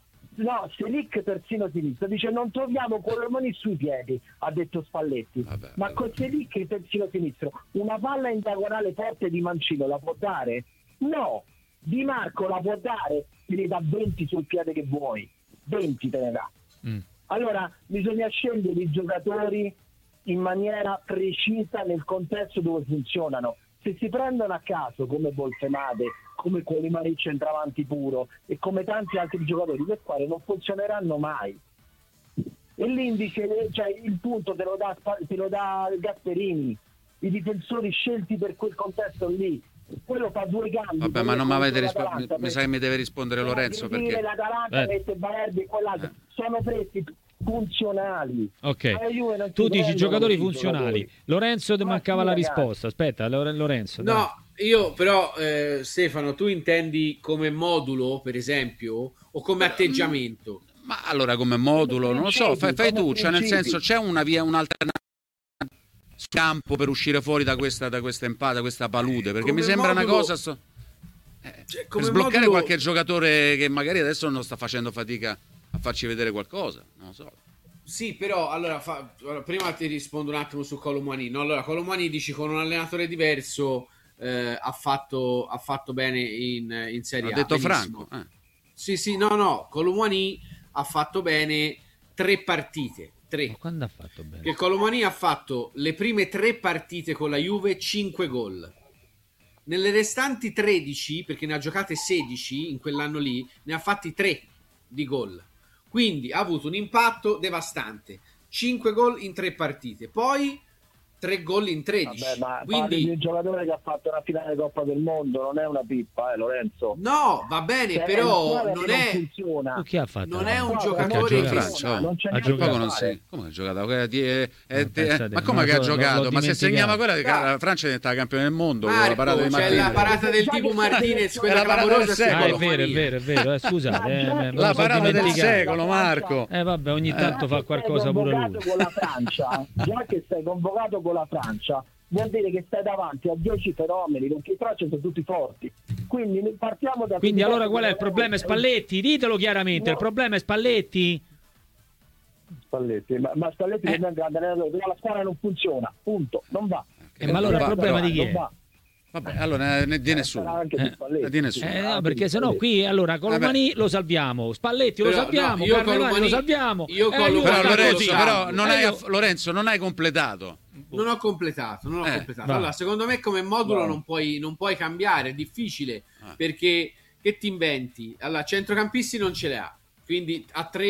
No, Selic terzino sinistro dice non troviamo Colomani sui piedi, ha detto Spalletti. Vabbè, ma vabbè. Con Selic terzino sinistro una palla in diagonale forte di Mancino la può dare? No, Di Marco la può dare, te ne dà venti sul piede che vuoi, venti te ne dà. Mm. Allora bisogna scegliere i giocatori in maniera precisa nel contesto dove funzionano. Se si prendono a caso come Bolfemade, come Colomani centravanti puro e come tanti altri giocatori, le squadre non funzioneranno mai. E l'indice, cioè il punto te lo dà, te lo dà Gasperini, i difensori scelti per quel contesto lì. Quello fa due gambi. Vabbè, ma non mi avete risposto. Mi sa che mi deve rispondere Lorenzo, perché l'Atalanta mette Balerdi e quell'altro. Eh. Sono presi funzionali. Ok. Tu dici giocatori funzionali. Giocatori. Lorenzo ti mancava la risposta. Aspetta, Lorenzo. No, dai. io però eh, Stefano, tu intendi come modulo, per esempio, o come atteggiamento? Ma allora come modulo, non lo so, fai, fai tu, cioè nel senso c'è una via, un'alternativa campo per uscire fuori da questa da questa empata, da questa palude, perché come mi sembra modulo, una cosa so, eh, cioè, per sbloccare modulo... qualche giocatore che magari adesso non sta facendo fatica a farci vedere qualcosa, non lo so. Sì, però allora, fa, allora prima ti rispondo un attimo su Colomani. No, allora Colomani dici con un allenatore diverso eh, ha fatto ha fatto bene in, in Serie A. Ha detto benissimo. Franco. Eh. Sì, sì, no, no, Colomani ha fatto bene tre partite. Tre. Ma quando ha fatto bene? Che Colomani ha fatto le prime tre partite con la Juve cinque gol. Nelle restanti tredici, perché ne ha giocate sedici in quell'anno lì, ne ha fatti tre di gol. Quindi ha avuto un impatto devastante. cinque gol in tre partite. Poi tre gol in tredici. Vabbè, ma quindi di un giocatore che ha fatto una finale Coppa del Mondo, non è una pippa, eh, Lorenzo. No, va bene, cioè, però non, non è funziona. Chi ha fatto? Non è un no, giocatore che Francia, non c'è ha giocato, non sei. Come ha giocato? Eh, eh, eh, eh, ma come che ha giocato? Ma se segnava quella che la Francia diventava campione del mondo, Marco, la parata di c'è la parata del tipo Martinez, quella clamorosa secolo. Ah, è vero, è vero, è vero, eh, scusate, eh, la parata del secolo, Marco. Eh vabbè, ogni tanto eh. fa qualcosa pure lui. Con la Francia, già che sei convocato con la Francia, vuol dire che stai davanti a dieci fenomeni, perché i Francia sono tutti forti. Quindi partiamo da Quindi allora qual è il problema? È Spalletti? Ditelo chiaramente, no. Il problema è Spalletti? Spalletti, ma, ma Spalletti eh. è un grande allenatore, la squadra non funziona, punto, non va. Eh, ma allora il problema di chi è? Vabbè, allora ne di nessuno. Eh, di nessuno. Eh, no, perché sennò qui allora Colomani lo salviamo, Spalletti però, lo salviamo, no, Carnevali lo salviamo. Io eh, Colomani, però Lorenzo, salviamo. però non eh, hai, io... Lorenzo, non hai completato. Non ho completato, non ho eh, completato. Allora, secondo me come modulo non puoi, non puoi cambiare, è difficile, ah. perché che ti inventi? Allora, centrocampisti non ce le ha, quindi a tre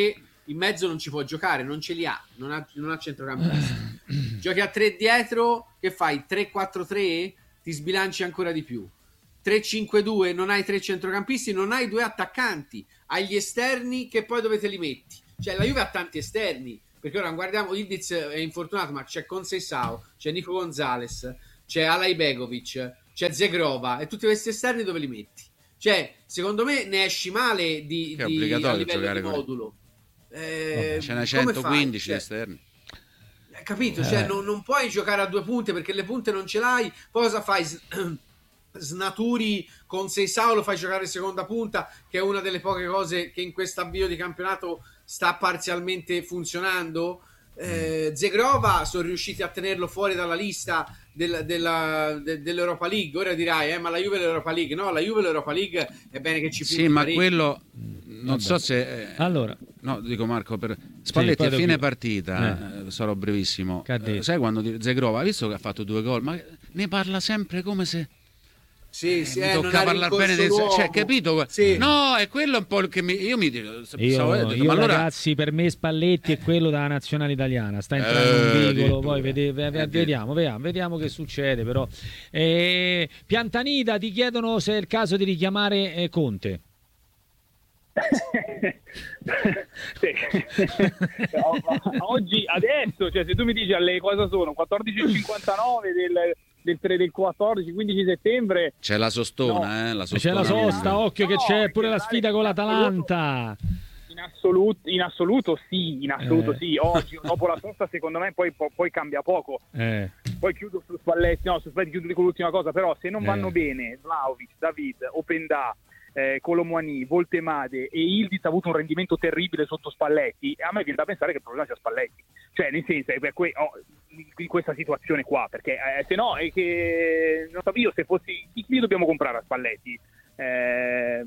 in mezzo non ci può giocare, non ce li ha, non ha, non ha centrocampisti. Giochi a tre dietro, che fai? tre quattro tre? Ti sbilanci ancora di più. tre cinque due, non hai tre centrocampisti, non hai due attaccanti, hai gli esterni che poi dove te li metti? Cioè la Juve ha tanti esterni, perché ora guardiamo, Ildiz è infortunato, ma c'è Conceição, c'è Nico Gonzalez, c'è Alay Begovic, c'è Zegrova, e tutti questi esterni dove li metti? Cioè, secondo me ne esci male di, Che è di, obbligatorio a livello giocare di con- modulo. Eh, Ce n'è come centoquindici fai? Cioè, esterni. hai capito? Cioè, Eh. non, non puoi giocare a due punte perché le punte non ce l'hai. Poi cosa fai? S- Snaturi con Seisao, lo fai giocare seconda punta, che è una delle poche cose che in questo avvio di campionato sta parzialmente funzionando. Eh, Zegrova sono riusciti a tenerlo fuori dalla lista del- della- de- dell'Europa League. Ora dirai, eh, ma la Juve è l'Europa League. No, la Juve è l'Europa League, è bene che ci Sì, punti ma parecchio. quello non Vabbè. so se eh, Allora, no, dico Marco per Spalletti poi a dopo- fine partita, eh, sarò brevissimo. Che ha detto? Eh, sai quando di- Zegrova ha visto che ha fatto due gol, ma ne parla sempre come se Sì, sì, mi eh, non tocca ha parlare rincorso bene del l'uomo. cioè, capito? Sì. No, è quello un po' il che mi, io mi dico, io, stavo detto, io ma allora ragazzi, per me Spalletti è quello della nazionale italiana. Sta entrando Eh, un vicolo, addirittura. poi vede- ve- ve- Eh, vediamo, vediamo, vediamo che succede. Però, eh, Piantanida, ti chiedono se è il caso di richiamare eh, Conte. Sì. O- Oggi, adesso, cioè se tu mi dici alle cosa sono quattordici e cinquantanove del, del, tre del quattordici quindici settembre, c'è la sostona, eh, la C'è la sostona. sosta, occhio che No, c'è pure la guardare, sfida con in l'Atalanta. in assoluto, in assoluto sì, in assoluto Eh. sì. Oggi dopo la sosta secondo me poi, poi, poi cambia poco. Eh, Poi chiudo su Spalletti, no, su Spalletti chiudo con l'ultima cosa, però se non Eh. vanno bene Vlahovic, David, Openda, eh, Colomwani, Voltemade e Ildiz ha avuto un rendimento terribile sotto Spalletti, e a me viene da pensare che il problema sia Spalletti, cioè nel senso è per que- oh, in- in questa situazione qua, perché eh, se no è che non so io se fossi chi, chi dobbiamo comprare a Spalletti eh,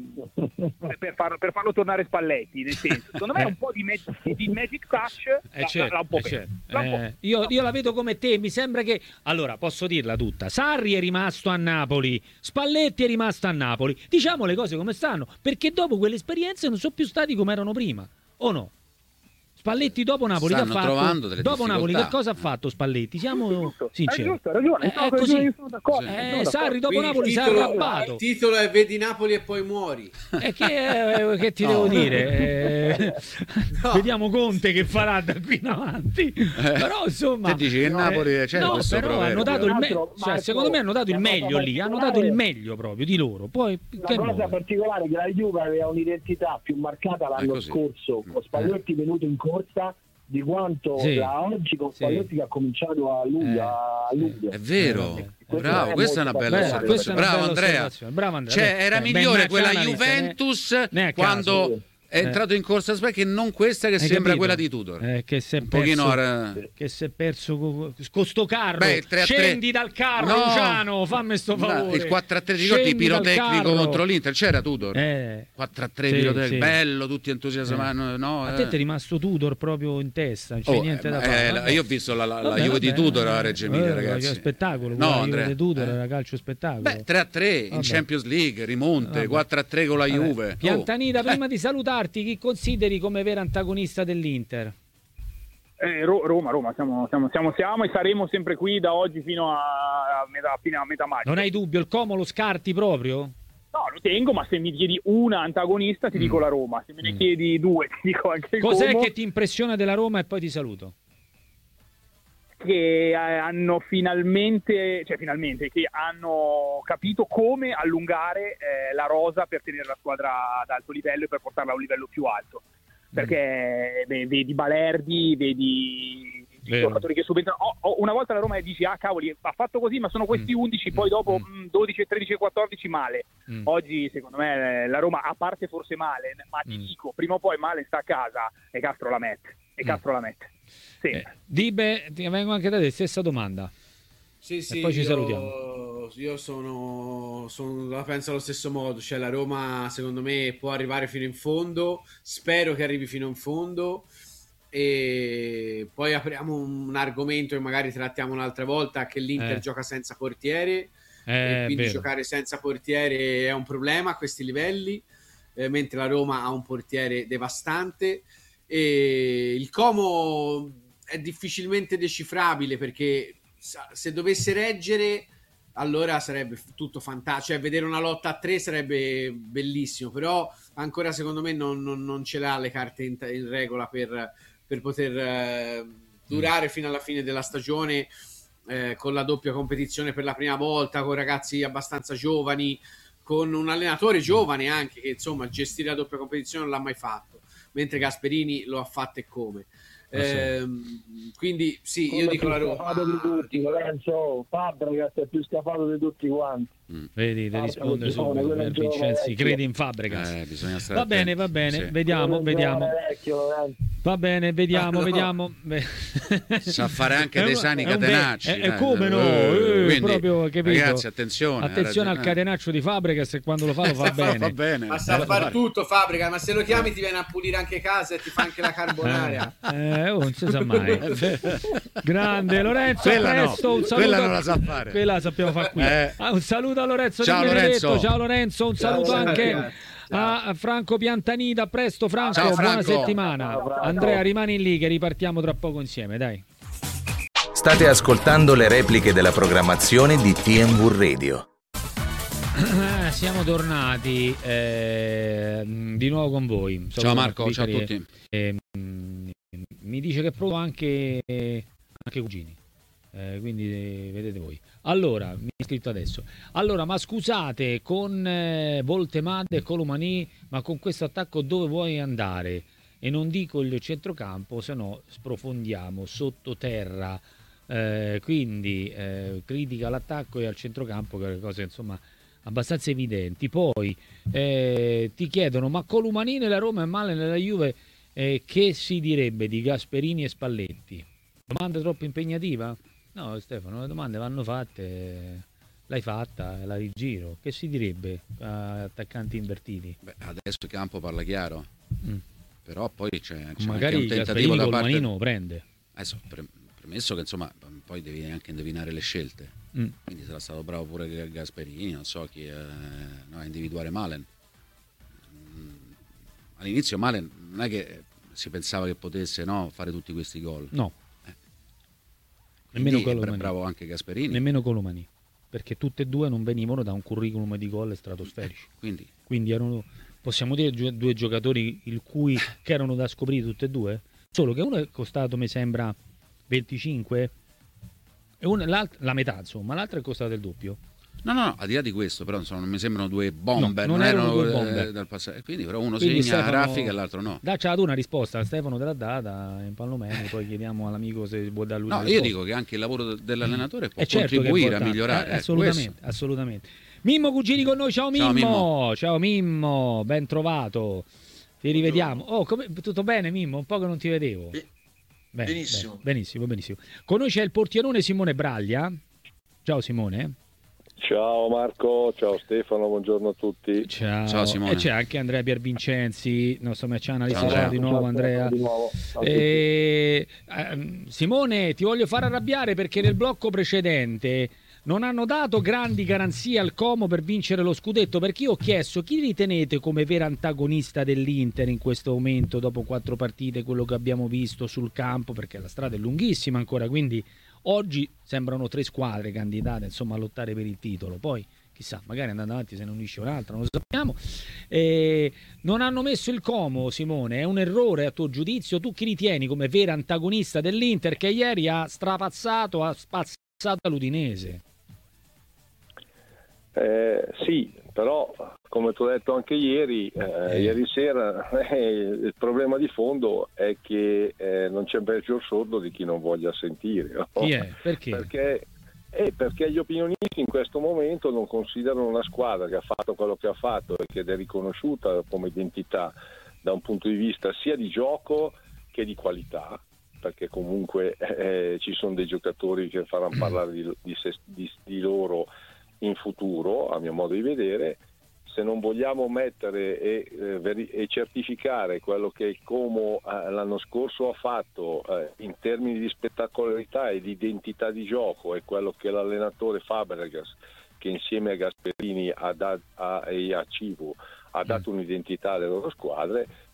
per, farlo, per farlo tornare Spalletti, nel senso secondo me un po' di, mag- di magic touch eh, l'ha- certo, l'ha un po' eh, perso. certo. L'ha un po' Eh, io, io la vedo come te, mi sembra che allora posso dirla tutta. Sarri è rimasto a Napoli, Spalletti è rimasto a Napoli. Diciamo le cose come stanno, perché dopo quelle esperienze non sono più stati come erano prima, o no? Spalletti dopo Napoli che ha Stanno fatto? trovando delle Dopo Napoli che difficoltà. cosa ha fatto Spalletti? Siamo Giusto, sinceri. Hai giusto, hai ragione, Eh, no, è hai così. ragione, io sono d'accordo, Sì. sono Eh, d'accordo. Sarri dopo Quindi Napoli il si è titolo, arrabbato. il titolo è vedi Napoli e poi muori. E che, eh, che ti No. devo dire? Eh, No. Vediamo Conte che farà da qui in avanti. Però insomma, Te dici che eh, Napoli c'è no, questo però proverbio. hanno dato il me- Marco, cioè, secondo me hanno dato il la cosa meglio lì, hanno dato il meglio proprio di loro. Poi La che cosa modo? particolare è che la Juve aveva un'identità più marcata l'anno così. scorso, con Spalletti venuto in corsa, di quanto Sì. da oggi con Sì. Spalletti che ha cominciato a luglio. Eh, a luglio. È vero, Eh, questo bravo, è questa è una molto bella Beh, particolare. questa è osservazione. una Bravo bella Andrea. osservazione. Bravo Andrea. Cioè, Beh, era beh, migliore ben quella analista, Juventus ne- ne a caso. quando è Eh. entrato in corsa che non questa che Hai sembra capito? quella di Tudor. Eh, che si è Un pochino perso, era- che si è perso co- con sto carro. Beh, il tre a tre Scendi dal carro, No. Luciano, fammi sto No, favore. il quattro a tre di ricordi Scendi dal pirotecnico carro. contro l'Inter, c'era Tudor. Eh. quattro a tre Sì, pirotecnico, sì. bello, tutti entusiasmati. No, A eh. te ti è rimasto Tudor proprio in testa, non c'è Oh, niente eh, da ma, fare. eh, Vabbè. io ho visto la, la, la Vabbè, Juve di vabbè, Tudor a eh, Reggio Emilia, eh, ragazzi. che spettacolo, No, quella Juve Andrea, di Tudor eh. era calcio spettacolo. Beh, tre a tre in Vabbè. Champions League, rimonte, Vabbè. quattro a tre con la Vabbè. Juve. Piantanida, Oh. prima di salutarti, chi consideri come vero antagonista dell'Inter? Eh, Ro- Roma, Roma, siamo, siamo, siamo, siamo e saremo sempre qui da oggi fino a, a metà, fino a metà maggio. Non hai dubbio, il Como lo scarti proprio? No, lo tengo, ma se mi chiedi una antagonista ti Mm. dico la Roma, se me ne Mm. chiedi due ti dico anche il Cos'è Como, che ti impressiona della Roma e poi ti saluto? che eh, hanno finalmente, cioè finalmente, che hanno capito come allungare eh, la rosa per tenere la squadra ad alto livello e per portarla a un livello più alto. Perché beh, vedi Balerdi, vedi i Vero. giocatori che subentrano. Oh, oh, una volta la Roma dici, ah cavoli, ha fatto così, ma sono questi Mm. undici, poi dopo Mm. mm, dodici, tredici e quattordici male. Mm. Oggi secondo me eh, la Roma, a parte forse male, ma ti Mm. dico, prima o poi male sta a casa e Castro la mette. E Mm. Castro la mette. Sì. Eh, Dibe, ti vengo anche da te, stessa domanda. Sì, sì, poi ci io, salutiamo. Io sono, sono la penso allo stesso modo. Cioè, la Roma, secondo me, può arrivare fino in fondo. Spero che arrivi fino in fondo. E poi apriamo un argomento che magari trattiamo un'altra volta: che l'Inter Eh. gioca senza portiere. Eh, E quindi vero. giocare senza portiere è un problema a questi livelli. Eh, mentre la Roma ha un portiere devastante. E il Como è difficilmente decifrabile, perché se dovesse reggere allora sarebbe tutto fantastico, cioè vedere una lotta a tre sarebbe bellissimo, però ancora secondo me non, non, non ce l'ha le carte in, in regola per, per poter eh, durare mm. fino alla fine della stagione, eh, con la doppia competizione per la prima volta, con ragazzi abbastanza giovani, con un allenatore giovane anche, che insomma gestire la doppia competizione non l'ha mai fatto, mentre Gasperini lo ha fatto e come. Eh, quindi sì, come io dico la Roma di tutti, Lorenzo Fabregas è più scafato di tutti quanti. Mm. Vedi, ti risponde subito per Vincenzi, credi in Fabregas. Eh, bisogna stare va bene, va bene, sì. vediamo, vediamo. Vecchio, va bene, vediamo, no. vediamo. Sa fare anche dei sani catenacci. E eh, come no? Eh, Quindi, proprio, capito? Ragazzi, attenzione. Attenzione al catenaccio di Fabregas, e quando lo fa lo fa bene. va bene. Ma sa fare tutto Fabregas, ma se lo chiami ti viene a pulire anche casa e ti fa anche la carbonara. Eh, oh, non si sa mai. Grande Lorenzo, quella presto, no, un saluto. Quella non la sa fare. Quella la sappiamo fare qui. Eh. Ah, un saluto a Lorenzo. Ciao Lorenzo. Ciao Lorenzo, un saluto ciao, anche ciao. a Franco Piantanida. Presto Franco, ciao, Franco. Buona settimana. Ciao, Andrea, rimani lì che ripartiamo tra poco insieme, dai. State ascoltando le repliche della programmazione di T M V Radio. Siamo tornati eh, di nuovo con voi. Saluto ciao Marco, ciao a tutti. Eh, mi dice che è pronto anche, anche Cugini. Eh, quindi eh, vedete voi. Allora, mi è scritto adesso. Allora, ma scusate, con eh, Voltemade e Colomani, ma con questo attacco dove vuoi andare? E non dico il centrocampo, se no sprofondiamo sottoterra. Eh, quindi eh, critica all'attacco e al centrocampo, che è cose insomma abbastanza evidenti. Poi eh, ti chiedono, ma Colomani nella Roma è male nella Juve? Eh, che si direbbe di Gasperini e Spalletti? Domanda troppo impegnativa? No Stefano, le domande vanno fatte, l'hai fatta, la rigiro. Che si direbbe a attaccanti invertiti? Beh, adesso il campo parla chiaro, mm. però poi c'è, c'è magari anche un tentativo da parte... Manino prende. Adesso, pre- premesso che insomma poi devi anche indovinare le scelte, mm. quindi sarà stato bravo pure Gasperini, non so chi, eh, no, a individuare Malen. Mm. All'inizio Malen non è che si pensava che potesse no, fare tutti questi gol. No. Nemmeno Colomani. Bravo anche Gasperini. Nemmeno Colomani, perché tutte e due non venivano da un curriculum di gol stratosferici. Quindi, Quindi erano, possiamo dire, due giocatori il cui, che erano da scoprire tutte e due? Solo che uno è costato, mi sembra, venticinque e uno, la metà, insomma, l'altro è costato il doppio. No, no, no, al di là di questo, però insomma, non mi sembrano due bomber, no, non, non erano, erano due bomber. Eh, dal passato. Quindi, però uno Quindi segna Stefano, raffica e l'altro no. Dacci ad una risposta a Stefano della data in Palomeni, poi chiediamo all'amico se può dare lui. No, io dico che anche il lavoro dell'allenatore può certo contribuire a migliorare. Eh, assolutamente, questo. assolutamente. Mimmo Cugini con noi, ciao Mimmo. Ciao Mimmo, ciao Mimmo, ben trovato. Ti rivediamo. Oh, come, tutto bene Mimmo? Un po' che non ti vedevo. Beh, bene, benissimo. Bene, benissimo, benissimo. Con noi c'è il portierone Simone Braglia. Ciao Simone. Ciao Marco, ciao Stefano, buongiorno a tutti. Ciao, ciao Simone. E c'è anche Andrea Piervincenzi, nostro match analyst. Ciao, di nuovo ciao, Andrea. Di nuovo. E, eh, Simone, ti voglio far arrabbiare perché nel blocco precedente non hanno dato grandi garanzie al Como per vincere lo scudetto, perché io ho chiesto chi ritenete come vera antagonista dell'Inter in questo momento dopo quattro partite, quello che abbiamo visto sul campo, perché la strada è lunghissima ancora, quindi oggi sembrano tre squadre candidate insomma a lottare per il titolo, poi chissà, magari andando avanti se ne unisce un'altra, non lo sappiamo. Eh, non hanno messo il Como, Simone, è un errore a tuo giudizio? Tu chi ritieni come vera antagonista dell'Inter che ieri ha strapazzato, ha spazzato l'Udinese? Eh, sì, però come ti ho detto anche ieri, eh, eh. ieri sera eh, il problema di fondo è che eh, non c'è peggior sordo di chi non voglia sentire. No? Chi è? Perché? Perché, eh, perché gli opinionisti in questo momento non considerano una squadra che ha fatto quello che ha fatto e che è riconosciuta come identità da un punto di vista sia di gioco che di qualità, perché comunque eh, ci sono dei giocatori che faranno parlare di, di, di, di loro in futuro, a mio modo di vedere. Se non vogliamo mettere e, eh, veri- e certificare quello che il Como eh, l'anno scorso ha fatto eh, in termini di spettacolarità e di identità di gioco, e quello che l'allenatore Fabregas, che insieme a Gasperini ha da- a- e a Civu ha dato un'identità alle loro squadre,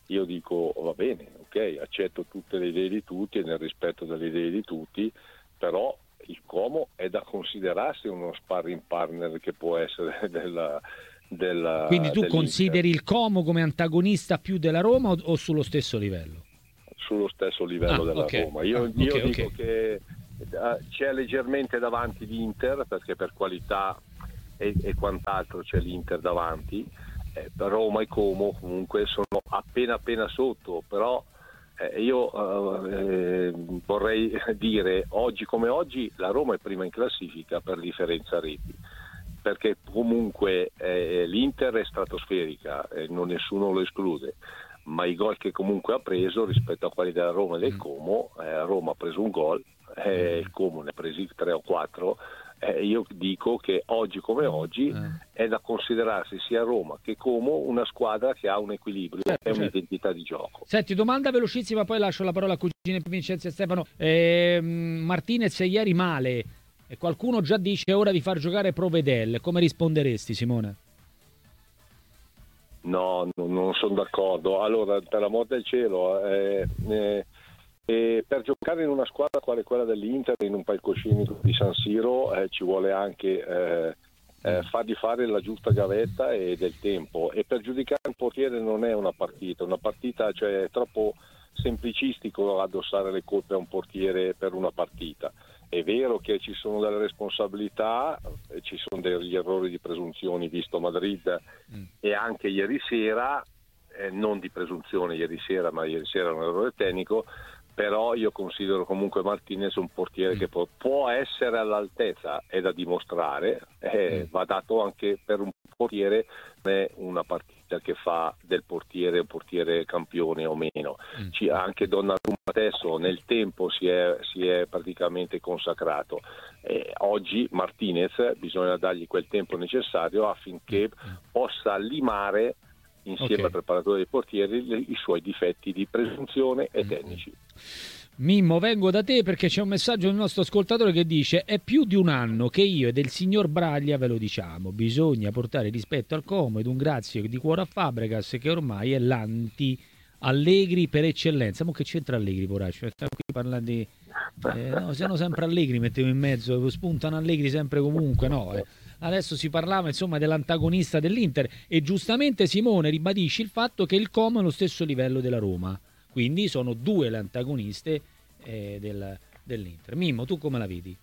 io dico va bene, ok, accetto tutte le idee di tutti e nel rispetto delle idee di tutti, però il Como è da considerarsi uno sparring partner che può essere della, della quindi tu dell'Inter. Consideri il Como come antagonista più della Roma o, o sullo stesso livello? Sullo stesso livello ah, della okay. Roma. Io, ah, io okay, dico okay. che c'è leggermente davanti l'Inter, perché per qualità e, e quant'altro c'è l'Inter davanti, eh, Roma e Como comunque sono appena appena sotto, però eh, io eh, vorrei dire oggi come oggi la Roma è prima in classifica per differenza reti, perché comunque eh, l'Inter è stratosferica e non nessuno lo esclude, ma i gol che comunque ha preso rispetto a quelli della Roma e del Como, eh, Roma ha preso un gol, eh, il Como ne ha presi tre o quattro, eh, io dico che oggi come oggi eh. è da considerarsi sia Roma che Como una squadra che ha un equilibrio e certo, un'identità certo. di gioco. Senti, domanda velocissima, poi lascio la parola a cugine Vincenzo e Stefano. eh, Martinez ieri male e qualcuno già dice è ora di far giocare Provedel, come risponderesti, Simone? No, no, non sono d'accordo. Allora, per l'amor del cielo, eh, eh, eh, per giocare in una squadra quale quella dell'Inter, in un palcoscenico di San Siro, eh, ci vuole anche eh, eh, fargli fare la giusta gavetta e del tempo. E per giudicare un portiere non è una partita, una partita, cioè, è troppo semplicistico addossare le colpe a un portiere per una partita. È vero che ci sono delle responsabilità, ci sono degli errori di presunzioni, visto Madrid mm. e anche ieri sera, eh, non di presunzione ieri sera, ma ieri sera un errore tecnico, però io considero comunque Martinez un portiere mm. che può, può essere all'altezza, è da dimostrare, eh, mm. va dato anche per un portiere è una partita che fa del portiere un portiere campione o meno. Mm. Ci, anche Donnarumma adesso nel tempo si è, si è praticamente consacrato. Eh, oggi Martinez bisogna dargli quel tempo necessario affinché mm. possa limare insieme okay. al preparatore dei portieri le, i suoi difetti di presunzione e mm. tecnici. Mimmo, vengo da te perché c'è un messaggio del nostro ascoltatore che dice: è più di un anno che io e del signor Braglia ve lo diciamo, bisogna portare rispetto al Como ed un grazie di cuore a Fabregas che ormai è l'anti Allegri per eccellenza. Ma che c'entra Allegri, poraccio? Stiamo qui parlando di eh, no, siamo sempre Allegri, mettevo in mezzo, spuntano Allegri sempre comunque, no eh. Adesso si parlava insomma dell'antagonista dell'Inter e giustamente Simone ribadisce il fatto che il Como è allo stesso livello della Roma. Quindi sono due le antagoniste eh, del, dell'Inter. Mimmo, tu come la vedi?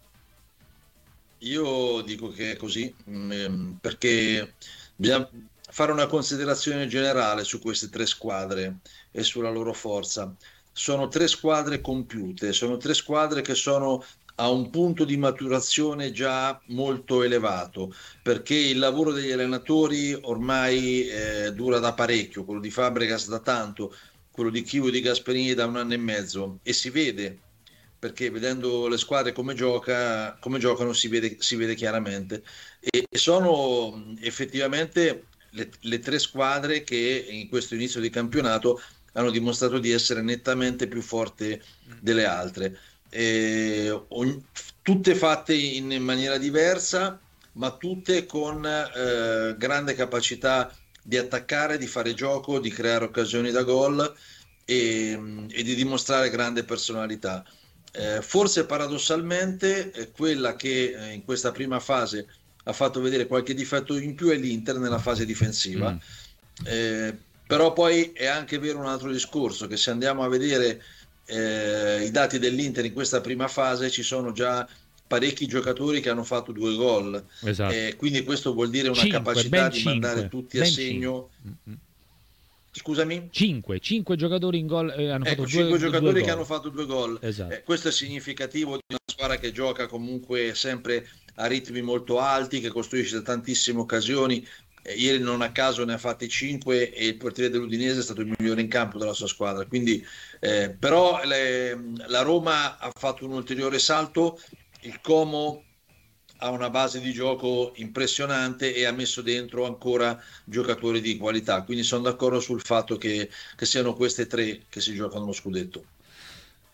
Io dico che è così, mh, perché bisogna fare una considerazione generale su queste tre squadre e sulla loro forza. Sono tre squadre compiute, sono tre squadre che sono a un punto di maturazione già molto elevato, perché il lavoro degli allenatori ormai eh, dura da parecchio, quello di Fabregas da tanto, quello di Chievo e di Gasperini da un anno e mezzo, e si vede, perché vedendo le squadre come, gioca, come giocano si vede, si vede chiaramente, e sono effettivamente le, le tre squadre che in questo inizio di campionato hanno dimostrato di essere nettamente più forti delle altre, e, ogni, tutte fatte in maniera diversa, ma tutte con eh, grande capacità di attaccare, di fare gioco, di creare occasioni da gol e, e di dimostrare grande personalità. Eh, forse paradossalmente eh, quella che eh, in questa prima fase ha fatto vedere qualche difetto in più è l'Inter nella fase difensiva. Mm. Eh, però poi è anche vero un altro discorso, che se andiamo a vedere eh, i dati dell'Inter in questa prima fase ci sono già parecchi giocatori che hanno fatto due gol, esatto. eh, quindi questo vuol dire una cinque, capacità di cinque, mandare tutti a segno. Cinque. Scusami? Cinque, cinque giocatori in gol eh, hanno ecco, fatto cinque due, giocatori due che gol. hanno fatto due gol. Esatto. Eh, questo è significativo di una squadra che gioca comunque sempre a ritmi molto alti, che costruisce tantissime occasioni. Eh, ieri non a caso ne ha fatti cinque e il portiere dell'Udinese è stato il migliore in campo della sua squadra. Quindi, eh, però le, la Roma ha fatto un ulteriore salto. Il Como ha una base di gioco impressionante e ha messo dentro ancora giocatori di qualità, quindi sono d'accordo sul fatto che, che siano queste tre che si giocano lo scudetto.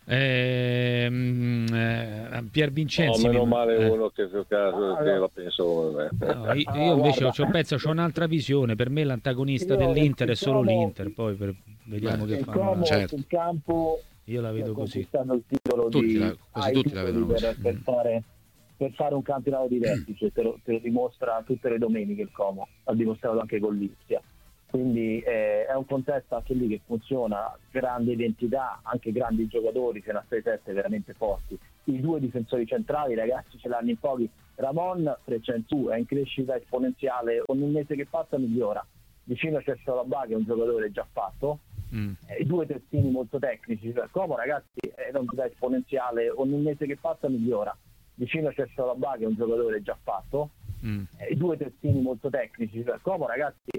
Eh, eh, Pier Vincenzi. No, meno mi... male eh. uno che, che, che la penso come me. No, io, io invece ho, penso, c'ho un'altra visione. Per me l'antagonista io dell'Inter è solo l'Inter. Poi per, vediamo Beh, che fanno. Certo. Il campo io la vedo così. Il titolo tutti di la, quasi tutti la vedono per, così. Per fare, per fare un campionato di vertice, te lo, te lo dimostra tutte le domeniche il Como, ha dimostrato anche con l'Ispia. Quindi eh, è un contesto anche lì che funziona, grande identità, anche grandi giocatori, ce n'ha sei sette veramente forti. I due difensori centrali, ragazzi, ce l'hanno in pochi. Ramon freccia in su, è in crescita esponenziale, ogni mese che passa migliora. Vicino c'è Salabà che è un giocatore già fatto, mm. eh, i due terzini molto tecnici, cioè, Como ragazzi è una identità esponenziale, ogni mese che passa migliora. Vicino c'è Salabà che è un giocatore già fatto, Mm. i due terzini molto tecnici, cioè Como ragazzi